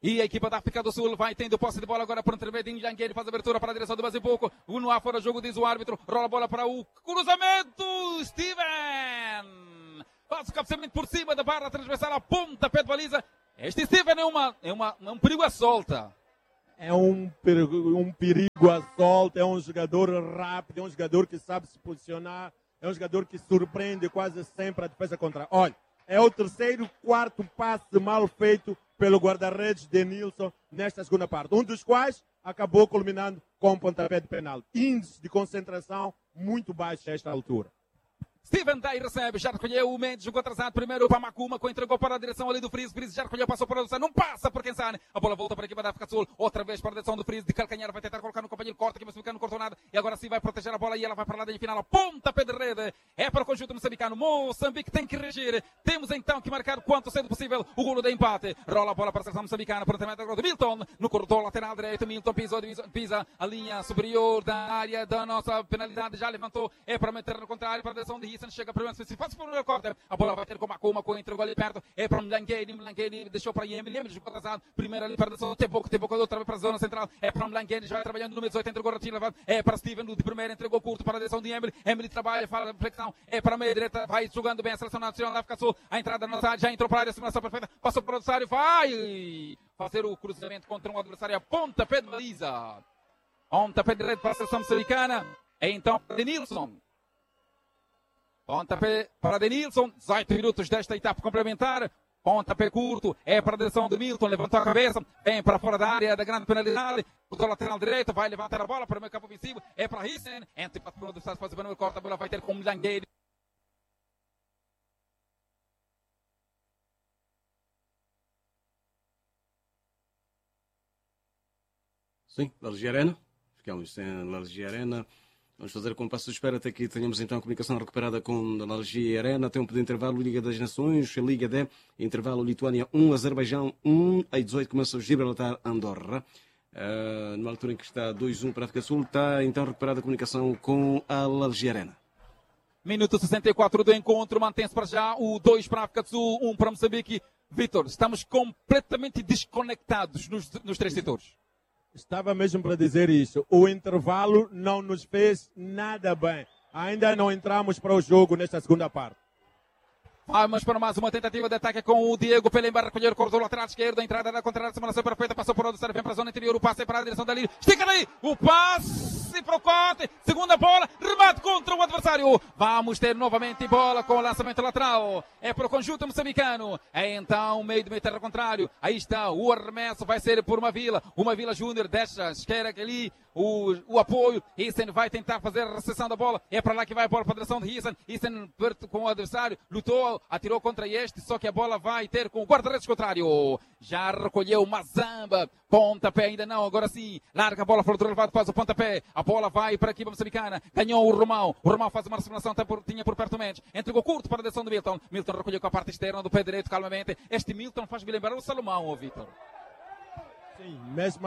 E a equipa da África do Sul vai tendo posse de bola agora por intermédio de Njangueira, faz a abertura para a direção do Mazibuco. O no fora jogo, diz o árbitro. Rola a bola para o cruzamento. Steven faz o cabeceamento por cima da barra transversal, a pontapé de baliza. Este Steven é um perigo à solta. É um perigo à solta, é um jogador rápido, é um jogador que sabe se posicionar, é um jogador que surpreende quase sempre a defesa contrária. Olha, é o terceiro, quarto passe mal feito pelo guarda-redes Denilson nesta segunda parte. Um dos quais acabou culminando com um pontapé de penalti. Índice de concentração muito baixo a esta altura. Steven Day recebe, já recolheu o Mendes, jogou atrasado primeiro para Makuma, entregou para a direção ali do Freeze, já recolheu, passou para o Luciano, não passa por Kensane, a bola volta para a equipa da África do Sul, outra vez para a direção do Freeze, de calcanhar, vai tentar colocar no companheiro, corta, que o moçambicano não cortou nada, e agora sim vai proteger a bola e ela vai para lá da final, a pontapé de rede, é para o conjunto moçambicano, Moçambique tem que reagir, temos então que marcar quanto cedo possível o golo de empate, rola a bola para a seleção moçambicana, por intermédio agora do Milton, no corredor lateral direito, Milton pisa a linha superior da área da nossa penalidade, já levantou, é para meter no contrário, para a direção de Hissan, chega primeiro, se faz por um corte, a bola vai ter com Makuma, entregou ali perto, é para Mlangueni, deixou para Yemeli, jogou atrasado, primeiro ali para a direção, tem pouco, outra vez para a zona central, é para Mlangueni, já vai trabalhando no meio 18, entregou Ratinho, levado, é para Steven, de primeiro, entregou curto para a direção de Emily trabalha, fala a flexão, é para a meia direita, vai jogando bem a seleção nacional da África do Sul, a entrada na nossa área, já entrou para a área, simulação perfeita, passou para o adversário, vai fazer o cruzamento contra um adversário, a pontapé de baliza, pontapé de rede para a seleção moçambicana, é então para Denilson. Pontapé para Denilson, 18 minutos desta etapa complementar. Pontapé curto, é para a direção do Milton, levantou a cabeça, vem para fora da área da grande penalidade, do lateral direito, vai levantar a bola para o meio campo ofensivo, é para Hissen, entra para o fundo do Estado, faz o banho, corta a bola, vai ter com o Mlangueira. Sim, Largia Arena. Ficamos sem Largia Arena. Vamos fazer o compasso de espera até que tenhamos então a comunicação recuperada com a Largia Arena. Tempo de intervalo, Liga das Nações, Liga D, intervalo Lituânia 1, Azerbaijão 1, às 18 começa o Gibraltar Andorra. Numa altura em que está 2-1 para a África do Sul, está então recuperada a comunicação com a Largia Arena. Minuto 64 do encontro, mantém-se para já o 2 para a África do Sul, 1 para Moçambique. Vítor, estamos completamente desconectados nos três setores. Estava mesmo para dizer isso. O intervalo não nos fez nada bem. Ainda não entramos para o jogo nesta segunda parte. Vamos para mais uma tentativa de ataque com o Diego Pelembar, recolher o corredor lateral esquerdo, a entrada da contrária, simulação perfeita, passou por onde serve, vem para a zona interior, o passe é para a direção dali, estica daí, o passe para o corte, segunda bola, remate contra o adversário, vamos ter novamente bola com o lançamento lateral, é para o conjunto moçambicano, é então meio de meter ao contrário, aí está, o arremesso vai ser por uma Vila Júnior, deixa, esquerda ali, o apoio, Hissen vai tentar fazer a recepção da bola, é para lá que vai a bola para a direção de Hissen perto com o adversário, lutou, atirou contra este, só que a bola vai ter com o guarda-redes contrário, já recolheu Mazamba, pontapé ainda não, agora sim, larga a bola fora do relevado, faz o pontapé, a bola vai para a equipa moçambicana, ganhou o Romão faz uma recepção, tinha por perto o Mendes, entregou curto para a direção do Milton recolheu com a parte externa do pé direito calmamente, este Milton faz-me lembrar o Salomão, ô Vitor. Sim,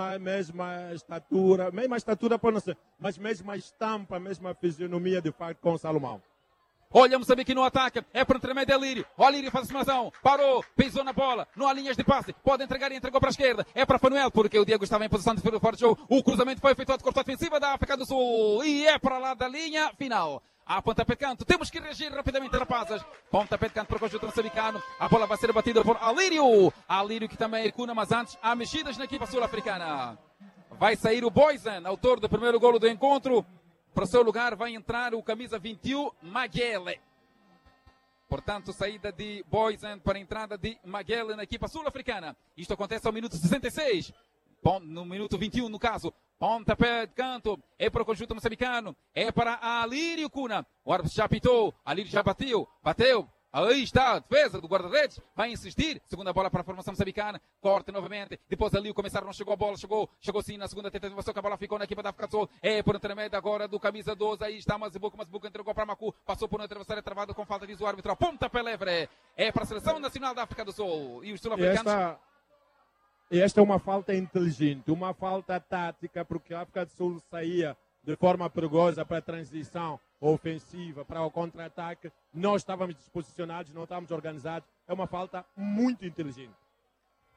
mesma estatura, pode não ser, mas mesma estampa, mesma fisionomia de facto com o Salomão. Olha Moçambique no ataque, é para o intermédio de Alírio. O Alírio faz a simulação, parou, pisou na bola, não há linhas de passe, pode entregar e entregou para a esquerda. É para Fanuel, porque o Diego estava em posição de fora de jogo. O cruzamento foi efetuado, corte ofensiva da África do Sul e é para lá da linha final. A pontapé de canto, temos que reagir rapidamente, rapazes. Pontapé de canto para o conjunto moçambicano. A bola vai ser batida por Alírio. Alírio que também é cuna, mas antes há mexidas na equipa sul-africana. Vai sair o Boysen, autor do primeiro golo do encontro. Para o seu lugar vai entrar o camisa 21, Maguele. Portanto, saída de Boysen para a entrada de Maguele na equipa sul-africana. Isto acontece ao minuto 66. No minuto 21, no caso. Pontapé de canto. É para o conjunto moçambicano. É para Alírio Cuna. O árbitro já apitou. Alírio já bateu. Aí está a defesa do guarda-redes. Vai insistir. Segunda bola para a formação moçambicana. Corte novamente. Depois ali o começar não chegou a bola. Chegou sim na segunda tentativa. Só que a bola ficou na equipa da África do Sul. É por intermédio agora do camisa 12. Aí está Mazibuco entregou para Macu. Passou por um adversário travado com falta, diz o árbitro. Pontapé livre. É para a seleção nacional da África do Sul. E os sul-africanos... Esta é uma falta inteligente. Uma falta tática. Porque a África do Sul saía de forma perigosa para a transição ofensiva, para o contra-ataque. Nós estávamos disposicionados, não estávamos organizados. É uma falta muito inteligente.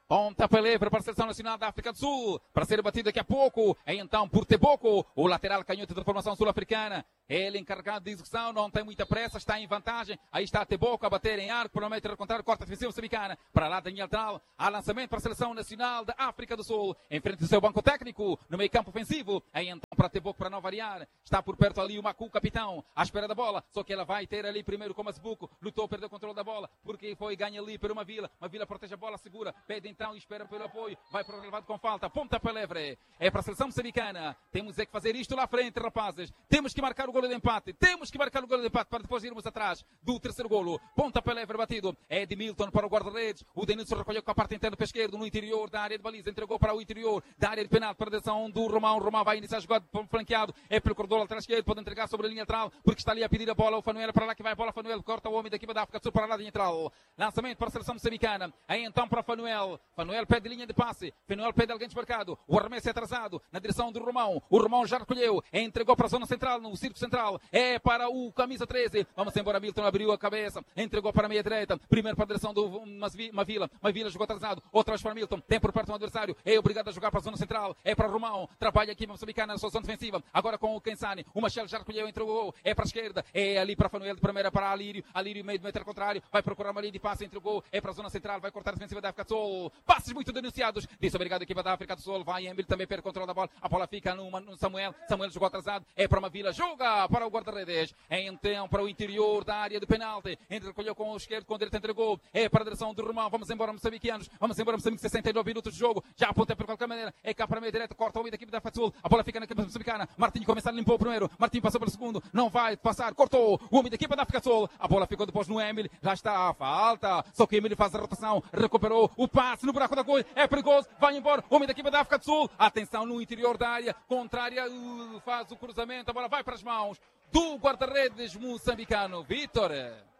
Pontapé livre para a Seleção Nacional da África do Sul, para ser batido daqui a pouco. É então por Teboco, o lateral canhoto da formação sul-africana. Ele encarregado de execução, não tem muita pressa, está em vantagem. Aí está Teboco a bater em arco, para o meio contrário, corta defensiva moçambicana. Para lá Daniel Tal, há lançamento para a Seleção Nacional da África do Sul. Em frente do seu banco técnico, no meio campo ofensivo. Aí então para Teboco, para não variar. Está por perto ali o Macu, capitão, à espera da bola. Só que ela vai ter ali primeiro com o Masbuco. Lutou, perdeu o controle da bola, porque foi ganha ali por uma Vila. Uma Vila protege a bola, segura, pede então e espera pelo apoio. Vai para o relevado com falta. Pontapé livre. É para a Seleção Moçambicana. Temos é que fazer isto lá à frente, rapazes. Temos que marcar o golo de empate. Temos que marcar o golo de empate para depois irmos atrás do terceiro golo. Pontapé livre batido. É de Milton para o guarda-redes. O Denilson recolheu com a parte interna para a esquerda, no interior da área de baliza. Entregou para o interior da área de penal para a direção do Romão. O Romão vai iniciar a jogada flanqueado. É pelo corredor lateral esquerdo. Pode entregar sobre a linha lateral, porque está ali a pedir a bola. O Fanuel para lá que vai a bola. Fanuel corta o homem da equipa da África do Sul para lá da lateral. Lançamento para a Seleção Moçambicana. Aí então para Fanuel. Fanuel pede linha de passe. Fanuel pede alguém desmarcado. O arremesso é atrasado na direção do Romão. O Romão já recolheu. Entregou para a zona central, no círculo central. É para o camisa 13. Vamos embora. Milton abriu a cabeça. Entregou para a meia direita. Primeiro para a direção do Mavila. Mavila jogou atrasado. Outra vez para Milton. Tem por perto um adversário. É obrigado a jogar para a zona central. É para o Romão. Trabalha aqui Moçambicana na sua zona defensiva. Agora com o Kensani. O Machel já recolheu. Entregou. É para a esquerda. É ali para Fanuel de primeira para Alírio. Alírio meio do metro contrário. Vai procurar uma linha de passe. Entregou. É para a zona central. Vai cortar a defensiva da África do Sul. Passes muito denunciados. Disse obrigado a equipa da África do Sul. Vai Emil também perde o controle da bola. A bola fica no Samuel. Samuel jogou atrasado. É para uma Vila. Joga para o guarda-redes. É então para o interior da área de penalti. Recolheu com o esquerdo. Com o direito entregou. É para a direção do Romão. Vamos embora, moçambicanos. Vamos embora, Moçambique. 69 minutos de jogo. Já aponta por qualquer maneira. É cá para a meia direita. Corta o meio da equipe da África do Sul. A bola fica na equipe moçambicana. Martinho começa a limpar o primeiro. Martinho passou pelo segundo. Não vai passar. Cortou. O homem da equipa da África do Sul. A bola ficou depois no Emil. Já está a falta. Só que Emil faz a rotação. Recuperou o passe no buraco da gol. É perigoso. Vai embora. O homem da equipa da África do Sul. Atenção no interior da área. Contrária. Faz o cruzamento. A bola vai para as mãos do guarda-redes moçambicano. Vítor.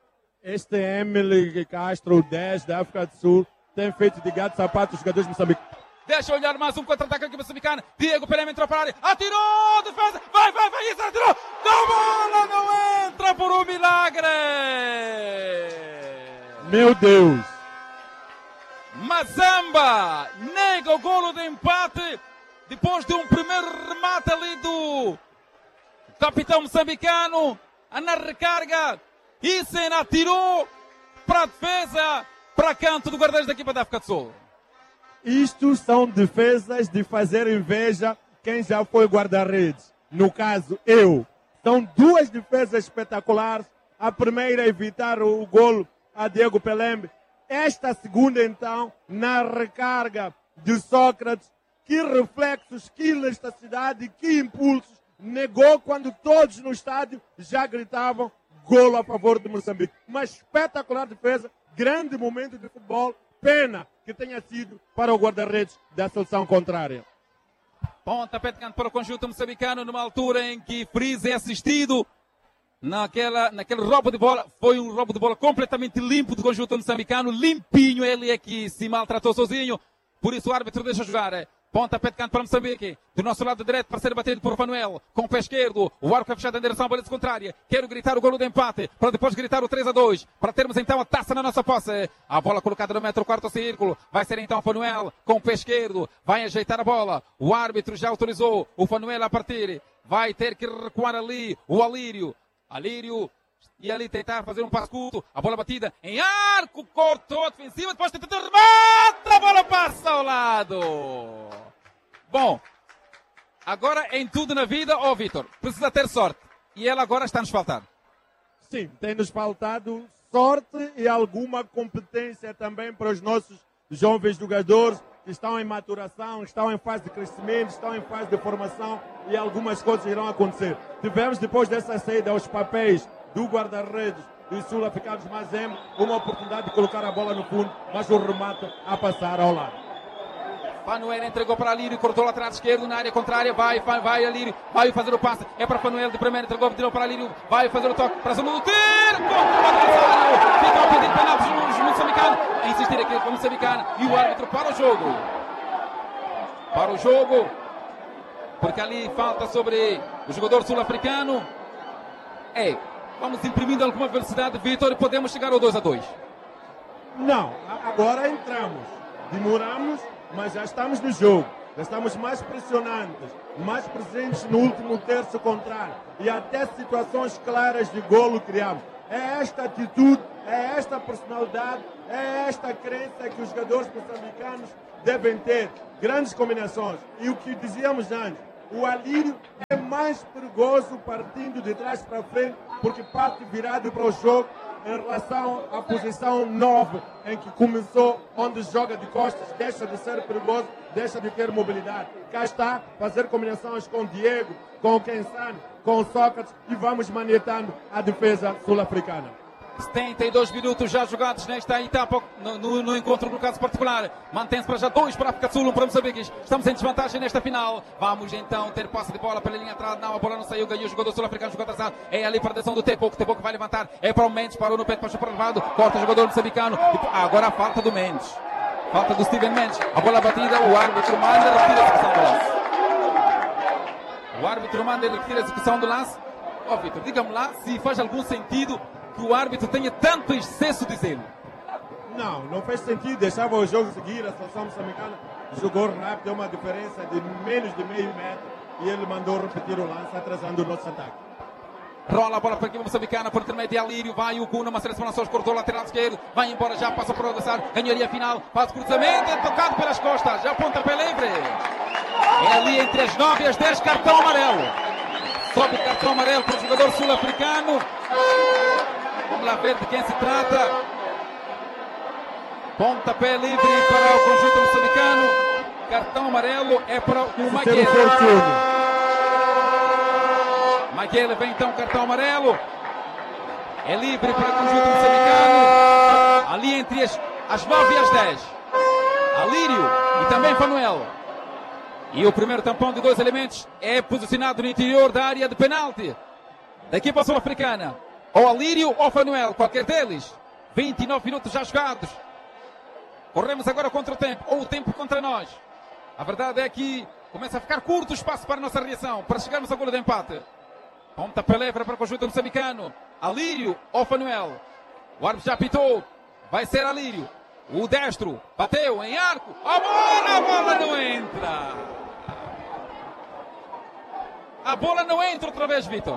Este Emily Castro, 10 da África do Sul, tem feito de gato sapato os jogadores moçambicanos. Deixa olhar mais um contra-ataque aqui moçambicano. Diego Pelé entrou para a área. Atirou! Defesa! Vai! Isso atirou! A bola não entra por um milagre! Meu Deus! Mazamba nega o golo de empate depois de um primeiro remate ali do capitão moçambicano. Na recarga. Isen atirou para a defesa, para canto do guarda-redes da equipa da África do Sul. Isto são defesas de fazer inveja quem já foi guarda-redes. No caso, eu. São duas defesas espetaculares. A primeira, evitar o golo a Diego Pelembe. Esta segunda, então, na recarga de Sócrates. Que reflexos, que elasticidade, que impulsos. Negou quando todos no estádio já gritavam golo a favor de Moçambique. Uma espetacular defesa, grande momento de futebol. Pena que tenha sido para o guarda-redes da seleção contrária. Pontapé de canto para o conjunto moçambicano numa altura em que Freeze é assistido naquele roubo de bola. Foi um roubo de bola completamente limpo do conjunto moçambicano. Limpinho, ele é que se maltratou sozinho. Por isso o árbitro deixa jogar. Pontapé de canto para Moçambique. Do nosso lado direito para ser batido por Fanuel. Com o pé esquerdo. O arco é fechado em direção à baliza contrária. Quero gritar o golo de empate. Para depois gritar o 3-2. Para termos então a taça na nossa posse. A bola colocada no metro quarto círculo. Vai ser então Fanuel com o pé esquerdo. Vai ajeitar a bola. O árbitro já autorizou o Fanuel a partir. Vai ter que recuar ali o Alírio. Alírio. E ali tentar fazer um passo curto. A bola batida em arco. Cortou a defensiva. Depois tentou remate. A bola passa ao lado. Bom. Agora em tudo na vida, Vítor, precisa ter sorte. E ela agora está a nos faltar. Sim, tem-nos faltado sorte e alguma competência também para os nossos jovens jogadores que estão em maturação, estão em fase de crescimento, estão em fase de formação e algumas coisas irão acontecer. Tivemos depois dessa saída aos papéis do guarda-redes dos sul-africanos Mazem uma oportunidade de colocar a bola no fundo, mas o remate a passar ao lado. Fanuel entregou para Alírio, cortou lá atrás esquerdo na área contrária, vai Alírio, vai fazer o passe, é para Fanuel de primeira, entregou, tirou para Alírio, vai fazer o toque, para a zona do tiro, contra o adversário, fica ao pedido penal dos moçambicanos, a insistir aqui com o moçambicano, e o árbitro para o jogo, porque ali falta sobre o jogador sul-africano. Vamos imprimindo alguma velocidade, Vítor, e podemos chegar ao 2-2. Não, agora entramos. Demoramos, mas já estamos no jogo. Já estamos mais pressionantes, mais presentes no último terço contrário. E até situações claras de golo criamos. É esta atitude, é esta personalidade, é esta crença que os jogadores moçambicanos devem ter. Grandes combinações. E o que dizíamos antes, o Alírio é mais perigoso partindo de trás para frente, porque parte virado para o jogo em relação à posição 9, em que começou, onde joga de costas, deixa de ser perigoso, deixa de ter mobilidade. Cá está, fazer combinações com o Diego, com o Kensane, com o Sócrates e vamos manietando a defesa sul-africana. 72 minutos já jogados nesta etapa no encontro no caso particular. Mantém-se para já 2 para a África do Sul, 1 para Moçambique. Estamos em desvantagem nesta final. Vamos então ter posse de bola pela linha atrás. Não, a bola não saiu, ganhou o jogador sul-africano, jogou atrasado. É ali para a direção do Tepo, que vai levantar. É para o Mendes, parou no pé, passou para o levado. Corta o jogador moçambicano. Agora a falta do Mendes. Falta do Steven Mendes. A bola batida, o árbitro manda e retira a execução do lance. O árbitro manda e retira a execução do lance. Ó, Vitor, diga-me lá se faz algum sentido que o árbitro tenha tanto excesso de zelo. Não fez sentido, deixava o jogo seguir, a seleção moçambicana jogou rápido, deu uma diferença de menos de meio metro e ele mandou repetir o lance, atrasando o nosso ataque. Rola a bola para a equipe moçambicana, por intermédio de Alírio, vai o Cuna, uma seleção nações, cortou o lateral esquerdo, vai embora já, passa para o adversário, ganharia a final, faz o cruzamento, é tocado pelas costas, já aponta para livre. É ali entre as 9 e as 10, cartão amarelo. Sobe o cartão amarelo para o jogador sul-africano. Vamos lá ver de quem se trata. Pontapé livre para o conjunto moçambicano. Cartão amarelo é para o Maguele. Maguele vem então, cartão amarelo. É livre para o conjunto moçambicano. Ali entre as 9 e as 10. Alírio e também Fanuel. E o primeiro tampão de 2 elementos é posicionado no interior da área de penalti da equipa sul-africana. Ou Alírio ou Fanuel, qualquer deles. 29 minutos já jogados. Corremos agora contra o tempo, ou o tempo contra nós. A verdade é que começa a ficar curto o espaço para a nossa reação, para chegarmos ao golo de empate. Pontapé livre para o conjunto moçambicano. Alírio ou Fanuel. O árbitro já apitou. Vai ser Alírio. O destro bateu em arco. A bola não entra. A bola não entra outra vez, Vitor.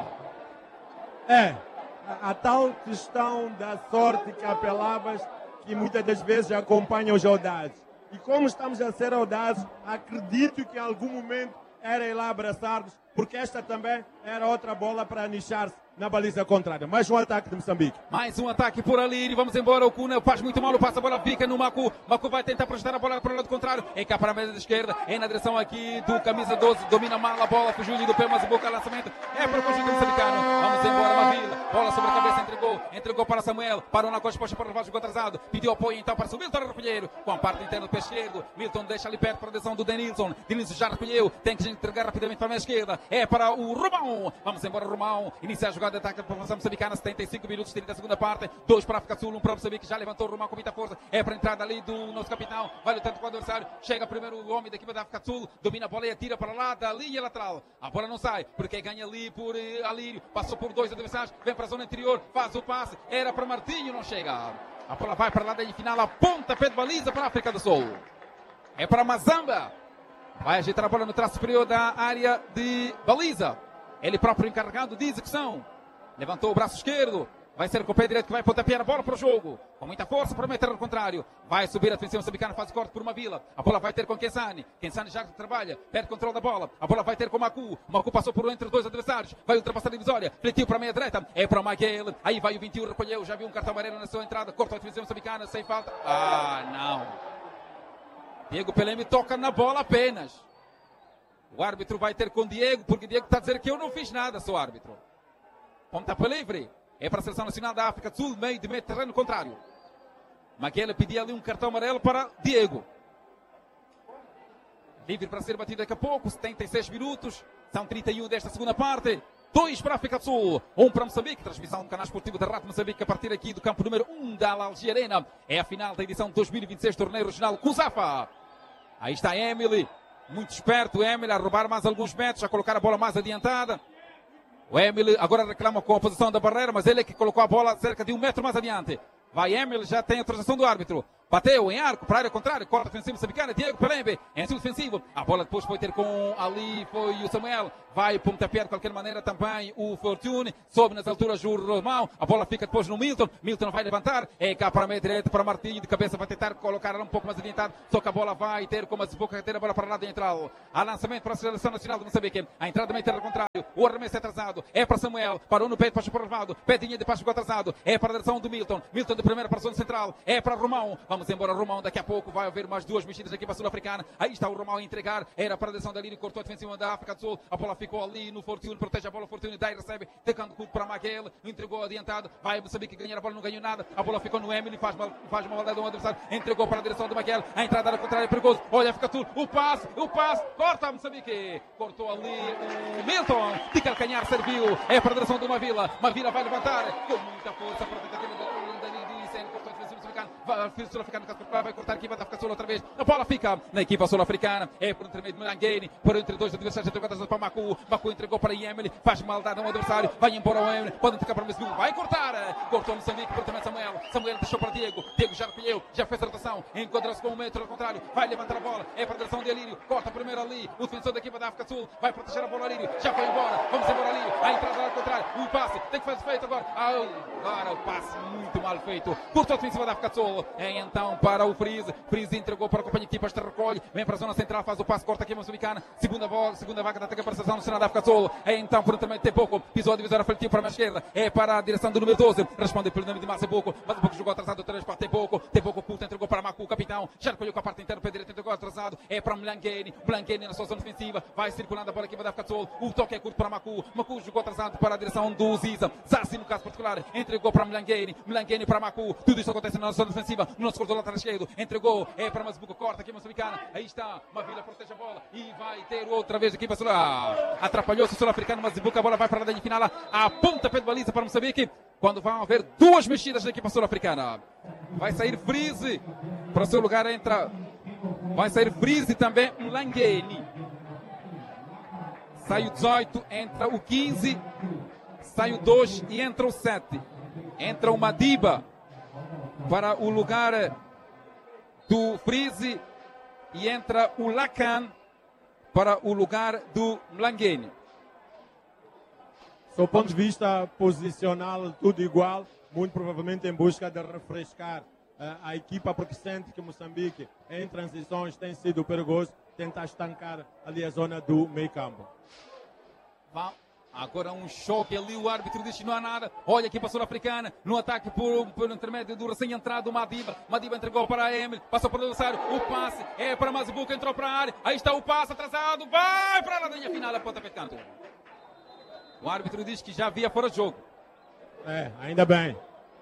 A tal questão da sorte que apelavas, que muitas das vezes acompanha os audazes. E como estamos a ser audazes, acredito que em algum momento era ir lá abraçar-nos, porque esta também era outra bola para nichar-se na baliza contrária. Mais um ataque de Moçambique. Mais um ataque por ali. Vamos embora. O Cuna faz muito mal. Passa a bola, fica no Macu. Macu vai tentar projetar a bola para o lado contrário. É cá para a mesa da esquerda. É na direção aqui do camisa 12. Domina mal a bola. Fugiu do pé, mas o boca lançamento. É para o conjunto moçambicano. Vamos embora, Mavila. Bola sobre a cabeça. Entregou para Samuel. Parou na costa, posta para o levar, jogou atrasado. Pediu apoio então para o Milton Recolheiro. Com a parte interna do pé esquerdo. Milton deixa ali perto para a direção do Denilson. Denilson já recolheu. Tem que entregar rapidamente para a mesa esquerda. É para o Romão. Vamos embora, Romão. Inicia a jogada de ataque para a moçambicana, 75 minutos, 30 da segunda parte, 2 para a África do Sul, 1 para o Moçambique, já levantou o Romão com muita força, é para a entrada ali do nosso capitão, vai lutando com o adversário, chega primeiro o homem da equipa da África do Sul, domina a bola e atira para lá da linha lateral, a bola não sai, porque ganha ali por Alírio, passou por 2 adversários, vem para a zona interior, faz o passe, era para Martinho, não chega, a bola vai para lá da final, a pontapé de baliza para a África do Sul, é para Mazamba, vai agitar a bola no traço superior da área de baliza, ele próprio encarregado de execução. Levantou o braço esquerdo. Vai ser com o pé direito que vai pontapear a bola para o jogo. Com muita força para meter ao contrário. Vai subir a defensiva moçambicana, faz o corte por uma vila. A bola vai ter com Kensane. Kensane já trabalha, perde controle da bola. A bola vai ter com o Macu. O Macu passou por entre 2 adversários. Vai ultrapassar a divisória. Fletiu para a meia direita. É para o Maguele. Aí vai o 21, recolheu. Já viu um cartão amarelo na sua entrada. Corta a defensiva moçambicana, sem falta. Não. Diego Peleme toca na bola apenas. O árbitro vai ter com Diego, porque Diego está a dizer que eu não fiz nada, sou árbitro. Pontapé livre. É para a Seleção Nacional da África do Sul, meio de terreno contrário. Maguele pedia ali um cartão amarelo para Diego. Livre para ser batido daqui a pouco, 76 minutos. São 31 desta segunda parte. 2 para a África do Sul, 1 para Moçambique. Transmissão do canal esportivo da Rádio Moçambique a partir aqui do campo número 1 da Al-Algi Arena. É a final da edição 2026 do Torneio Regional Cusafa. Aí está Emily. Muito esperto, Emily, a roubar mais alguns metros, a colocar a bola mais adiantada. O Emily agora reclama com a posição da barreira, mas ele é que colocou a bola cerca de 1 metro mais adiante. Vai Emily, já tem a autorização do árbitro. bateu em arco, para a área contrária, corta defensivo moçambicana, Diego Pelembe, em cima defensivo, a bola depois foi ter com ali, foi o Samuel, vai pontapear de qualquer maneira também o Fortune, sobe nas alturas o Romão, a bola fica depois no Milton vai levantar, é cá para a meia direita, para Martinho, de cabeça vai tentar colocar ela um pouco mais adiantado, só que a bola vai ter como a Zibuca ter a bola para lá de entrar, a lançamento para a Seleção Nacional de Moçambique, a entrada da meia terra contrário, o arremesso é atrasado, é para Samuel, parou no peito, para o Ronaldo, pedinha de passo atrasado, é para a direção do Milton de primeira para a zona central, é para Romão, vamos embora Romão, daqui a pouco vai haver mais duas mexidas aqui para a Sul-Africana, aí está o Romão a entregar, era para a direção da Lírio, cortou a defensiva da África do Sul, a bola ficou ali no Fortune, protege a bola, Fortune daí recebe, tocando curto para Maguel, entregou adiantado, vai Moçambique ganhar a bola, não ganhou nada, a bola ficou no Emily, faz uma maldade ao adversário, entregou para a direção do Maguel, a entrada era contrária, perigoso, olha, África do Sul, o passe, corta Moçambique, cortou ali o Milton, de calcanhar serviu, é para a direção do Mavila vai levantar, com muita força para a tentativa sul-africano vai cortar aqui, vai dar Sul outra vez. A bola fica na equipa sul-africana. É por intermédio de Mlangeni, por entre dois adversários, entregou para Macu entregou para Yemeli, faz maldade ao adversário, vai embora o Yemeli, pode entregar para o Mesbul, vai cortar. Cortou Moçambique, por também Samuel deixou para Diego já recolheu, já fez a rotação, encontra-se com o metro ao contrário, vai levantar a bola, é para a direção de Alírio, corta primeiro ali, o defensor da equipa da África Sul, vai proteger a bola Alírio, já foi embora, vamos embora Alírio, a entrada ao contrário, o passe, tem que fazer feito agora, agora o passe muito mal feito, cortou a defensiva da África Sul, então para o Freeze entregou para a companhia de equipas, recolhe, vem para a zona central, faz o passe, corta aqui a Moçambicana, segunda vaga de ataque para a seleção nacional da África Sul, então por também tem pouco, pisou a divisória afetiva para a esquerda, é para a direção do número 12, responde pelo nome de Mazebuco, Mazebuco jogou atrasado 3 para tem pouco curto, entregou para Macu, capitão, já recolheu com a parte inteira, para a direita, entregou atrasado, é para Mlangeni na sua zona defensiva, vai circulando a bola aqui da África Sul, o toque é curto para Macu jogou atrasado para a direção do Ziza, Zassi no caso particular, entregou para Mlangeni para Macu, tudo isso acontece na zona defensiva, no nosso corredor lateral esquerdo, entregou, é para Mazebuco, corta aqui a Moçambicana, aí está, Mavila protege a bola e vai ter outra vez aqui para Sul, atrapalhou-se o sul-africano, Mazebuco, a bola vai para a linha final, a pontapé de baliza para Moçambique, quando vão haver duas mexidas na equipa sul-africana. Vai sair Freeze, para o seu lugar vai sair Freeze também Mlangeni. Sai o 18, entra o 15, sai o 2 e entra o 7. Entra o Madiba para o lugar do Freeze e entra o Lacan para o lugar do Mlangeni. Do ponto de vista posicional, tudo igual, muito provavelmente em busca de refrescar a equipa, porque sente que Moçambique, em transições, tem sido perigoso, tentar estancar ali a zona do meio campo. Agora um choque ali, o árbitro diz que não há nada. Olha aqui para a Sul-Africana, no ataque por intermédio do recém-entrado Madiba. Madiba entregou para a Emily, passou para o adversário, o passe é para Mazebuco, entrou para a área, aí está o passe atrasado, vai para a linha final, a pontapé de canto. O árbitro diz que já havia fora de jogo. Ainda bem.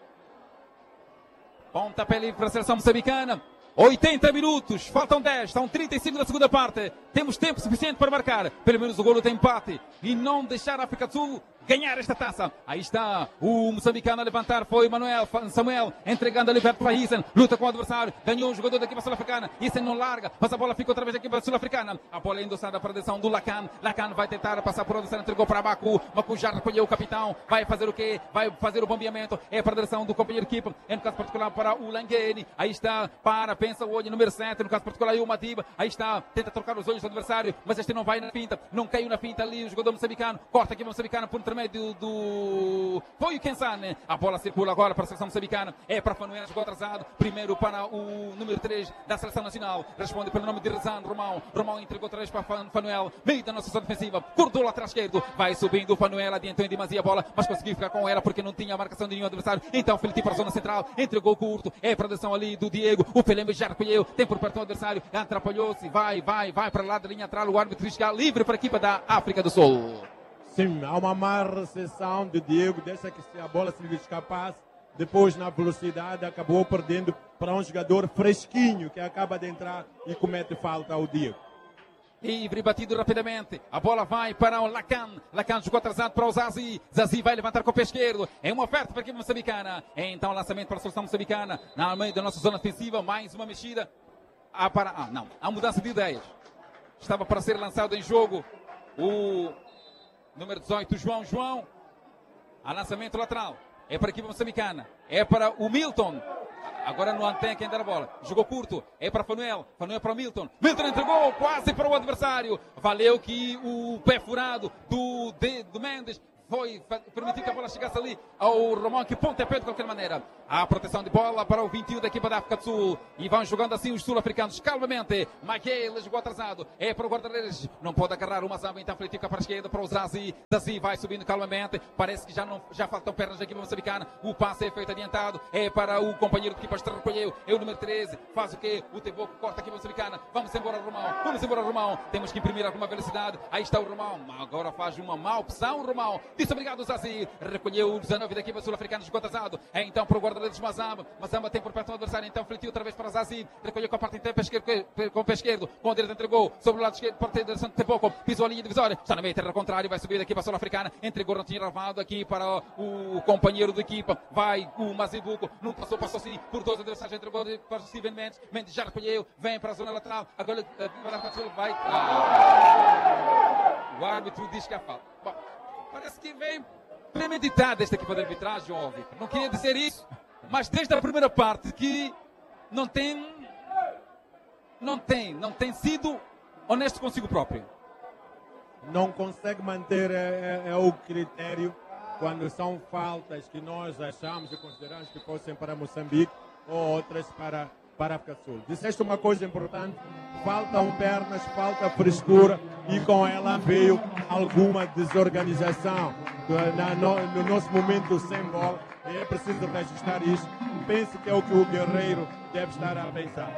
Pontapé livre para a seleção moçambicana. 80 minutos, faltam 10, estão 35 da segunda parte. Temos tempo suficiente para marcar pelo menos o golo de empate e não deixar a África do Sul ganhar esta taça. Aí está o moçambicano a levantar, foi Samuel entregando a liberta para Isen, luta com o adversário, ganhou um jogador da equipa sul-africana, Isen não larga, mas a bola fica outra vez aqui para a sul-africana, a bola é endossada para a direção do Lacan vai tentar passar por o adversário, entregou para Macu já recolheu o capitão, vai fazer o quê? Vai fazer o bombeamento, é para a direção do companheiro de equipa, no caso particular para o Mlangeni, aí está, pensa o olho número 7, no caso particular aí o Madiba, aí está, tenta trocar os olhos do adversário, mas este não vai na finta, não caiu na finta ali o jogador moçambicano, corta aqui o moçambicano por intermédio do foi o Kensane, a bola circula agora para a seleção moçambicana, é para Fanuel, jogou atrasado, primeiro para o número 3 da seleção nacional, responde pelo nome de Rezan Romão entregou 3 para Fanuel, meio da nossa zona defensiva, cortou lateral esquerdo, vai subindo o Fanuel, adiantou em demasia a bola, mas conseguiu ficar com ela porque não tinha a marcação de nenhum adversário, então Felipe para a zona central, entregou curto, é para a direção ali do Diego, o Pelembe já recolheu, tem por perto o adversário, atrapalhou-se, vai para lá da linha atrás, o árbitro diz que há livre para a equipa da África do Sul. Sim, há uma má recepção de Diego, deixa que a bola se lhe escapasse, depois na velocidade acabou perdendo para um jogador fresquinho que acaba de entrar e comete falta ao Diego. Livre, batido rapidamente, a bola vai para o Lacan jogou atrasado para o Zazi vai levantar com o pé esquerdo, é uma oferta para a equipe moçambicana, então lançamento para a seleção moçambicana, na meio da nossa zona defensiva, mais uma mexida, há mudança de ideias, estava para ser lançado em jogo o número 18, João, a lançamento lateral, é para a equipe moçambicana, é para o Milton, Agora não tem quem dar a bola. Jogou curto. É para Fanuel. Fanuel para o Milton. Milton entregou quase para o adversário. Valeu que o pé furado do Mendes foi permitir que a bola chegasse ali ao Romão, que pontapé de qualquer maneira. A proteção de bola para o 21 da equipa da África do Sul. E vão jogando assim os sul-africanos calmamente. Maguele jogou atrasado. É para o guarda-redes. Não pode agarrar o Mazamba, então Fletica para a esquerda para o Zazi. Zazi vai subindo calmamente. Parece que já faltam pernas da equipa moçambicana. O passe é feito adiantado. É para o companheiro de equipa recolheu. É o número 13. Faz o quê? O Teboco corta a equipa moçambicana. Vamos embora, Romão. Vamos embora, Romão. Temos que imprimir alguma velocidade. Aí está o Romão. Agora faz uma má opção, Romão. Disse obrigado, Zazi. Recolheu o 19 da equipa sul-africana, jogou atrasado. É então para o guarda-redes Mazamba. Mazamba tem por perto o adversário. Então fletiu outra vez para Zazi. Recolheu com a parte inteira com o pé esquerdo. Com o direito entregou sobre o lado esquerdo. Parte da direção de Teboco. Pisou a linha divisória. Está na meia terra contrária. Vai subir da equipa sul-africana. Entregou não tinha ravado aqui para o companheiro de equipa. Vai o Mazibuco. Não passou sim por dois adversários. Entregou para o Steven Mendes. Mendes já recolheu. Vem para a zona lateral. Agora vai. O árbitro diz que há falta. Bom, parece que vem premeditada esta equipa de arbitragem, óbvio. Não queria dizer isso, mas desde a primeira parte que não tem sido honesto consigo próprio. Não consegue manter o critério quando são faltas que nós achamos e consideramos que fossem para Moçambique ou outras para a África do Sul. Disseste uma coisa importante: faltam pernas, falta frescura, e com ela veio alguma desorganização no nosso momento sem bola. E é preciso registrar isso. Penso que é o que o Guerreiro deve estar a pensar.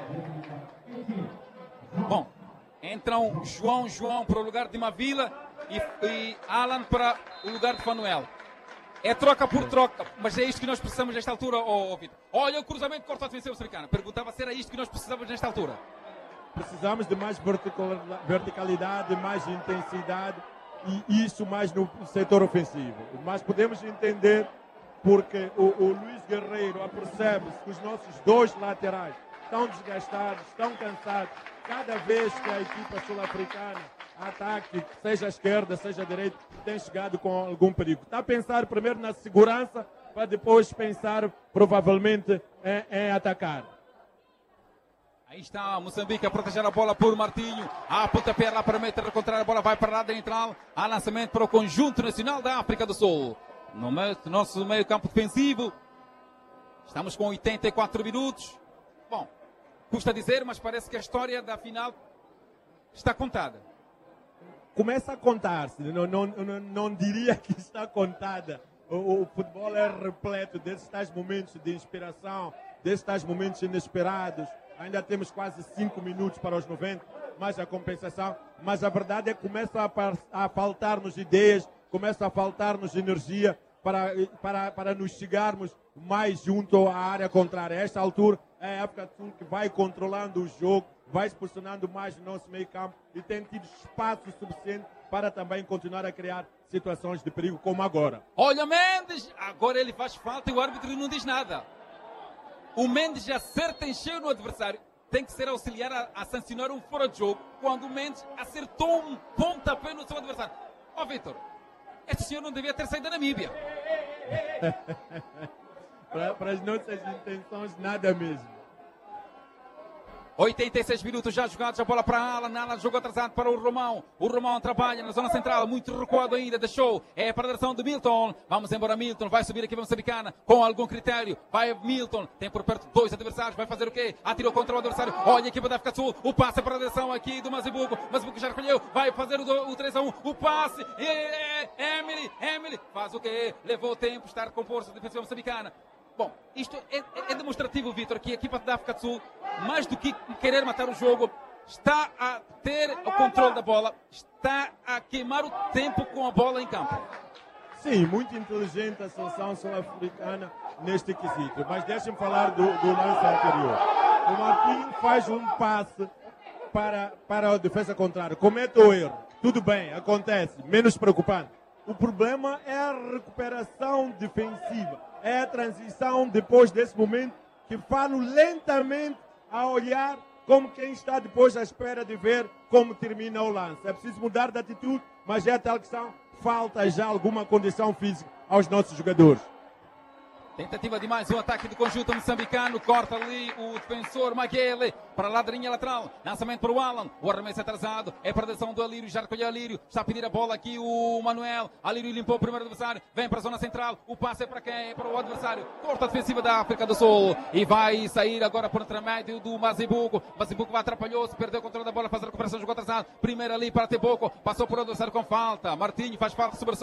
Bom, entram João para o lugar de Mavila e Alan para o lugar de Fanuel. É troca por troca, mas é isto que nós precisamos nesta altura, Vitor. Olha o cruzamento, corta a defesa moçambicana. Perguntava se era isto que nós precisamos nesta altura. Precisamos de mais verticalidade, mais intensidade, e isso mais no setor ofensivo. Mas podemos entender porque o Luís Guerreiro apercebe-se que os nossos dois laterais estão desgastados, estão cansados. Cada vez que a equipa sul-africana ataque, seja à esquerda, seja à direita, tem chegado com algum perigo. Está a pensar primeiro na segurança, para depois pensar provavelmente em atacar. Aí está Moçambique a proteger a bola por Martinho. A pontapé lá para a meta contrária, a bola vai para a área central. Há lançamento para o conjunto nacional da África do Sul. No nosso meio campo defensivo, estamos com 84 minutos. Bom, custa dizer, mas parece que a história da final está contada. Começa a contar-se, não diria que está contada. O futebol é repleto desses tais momentos de inspiração, desses tais momentos inesperados. Ainda temos quase 5 minutos para os 90, mais a compensação. Mas a verdade é que começa a faltar-nos ideias, começa a faltar-nos energia para nos chegarmos mais junto à área contrária. A esta altura é a África do Sul que vai controlando o jogo, vai se posicionando mais no nosso meio campo e tem tido espaço suficiente para também continuar a criar situações de perigo como agora. Olha Mendes, agora ele faz falta e o árbitro não diz nada. O Mendes já acerta em cheio no adversário. Tem que ser auxiliar a sancionar um fora de jogo quando o Mendes acertou um pontapé no seu adversário. Ó Vitor, este senhor não devia ter saído da Namíbia. Para as nossas intenções, nada mesmo. 86 minutos já jogados, a bola para Alan. Alan jogou atrasado para o Romão. O Romão trabalha na zona central, muito recuado ainda, deixou. É para a direção de Milton. Vamos embora, Milton. Vai subir aqui, moçambicana, com algum critério. Vai Milton, tem por perto dois adversários. Vai fazer o quê? Atirou contra o adversário. Olha a equipa da África do Sul. O passe para a direção aqui do Mazibuco. Mazibuco já recolheu. Vai fazer o 3-1. O passe. Emily. Faz o quê? Levou tempo, está a compor-se a defesa moçambicana. Bom, isto é demonstrativo, Vitor, que a equipa da África do Sul, mais do que querer matar o jogo, está a ter o controle da bola, está a queimar o tempo com a bola em campo. Sim, muito inteligente a seleção sul-africana neste quesito. Mas deixem-me falar do lance anterior. O Martinho faz um passe para a defesa contrária, comete o erro. Tudo bem, acontece, menos preocupante. O problema é a recuperação defensiva, é a transição depois desse momento que Fano lentamente a olhar como quem está depois à espera de ver como termina o lance. É preciso mudar de atitude, mas é a tal questão, falta já alguma condição física aos nossos jogadores. Tentativa de mais um ataque do conjunto moçambicano. Corta ali o defensor Maguele para a ladrinha lateral. Lançamento para o Alan. O arremesso atrasado. É para a direção do Alírio. Já recolheu Alírio. Está a pedir a bola aqui o Manuel. Alírio limpou o primeiro adversário. Vem para a zona central. O passe é para quem? É para o adversário. Corta a defensiva da África do Sul. E vai sair agora por intermédio do Mazibuco. Mazibuco atrapalhou-se. Perdeu o controle da bola. Faz a recuperação. Jogou atrasado. Primeiro ali para Teboco. Passou por o adversário com falta. Martinho faz falta sobre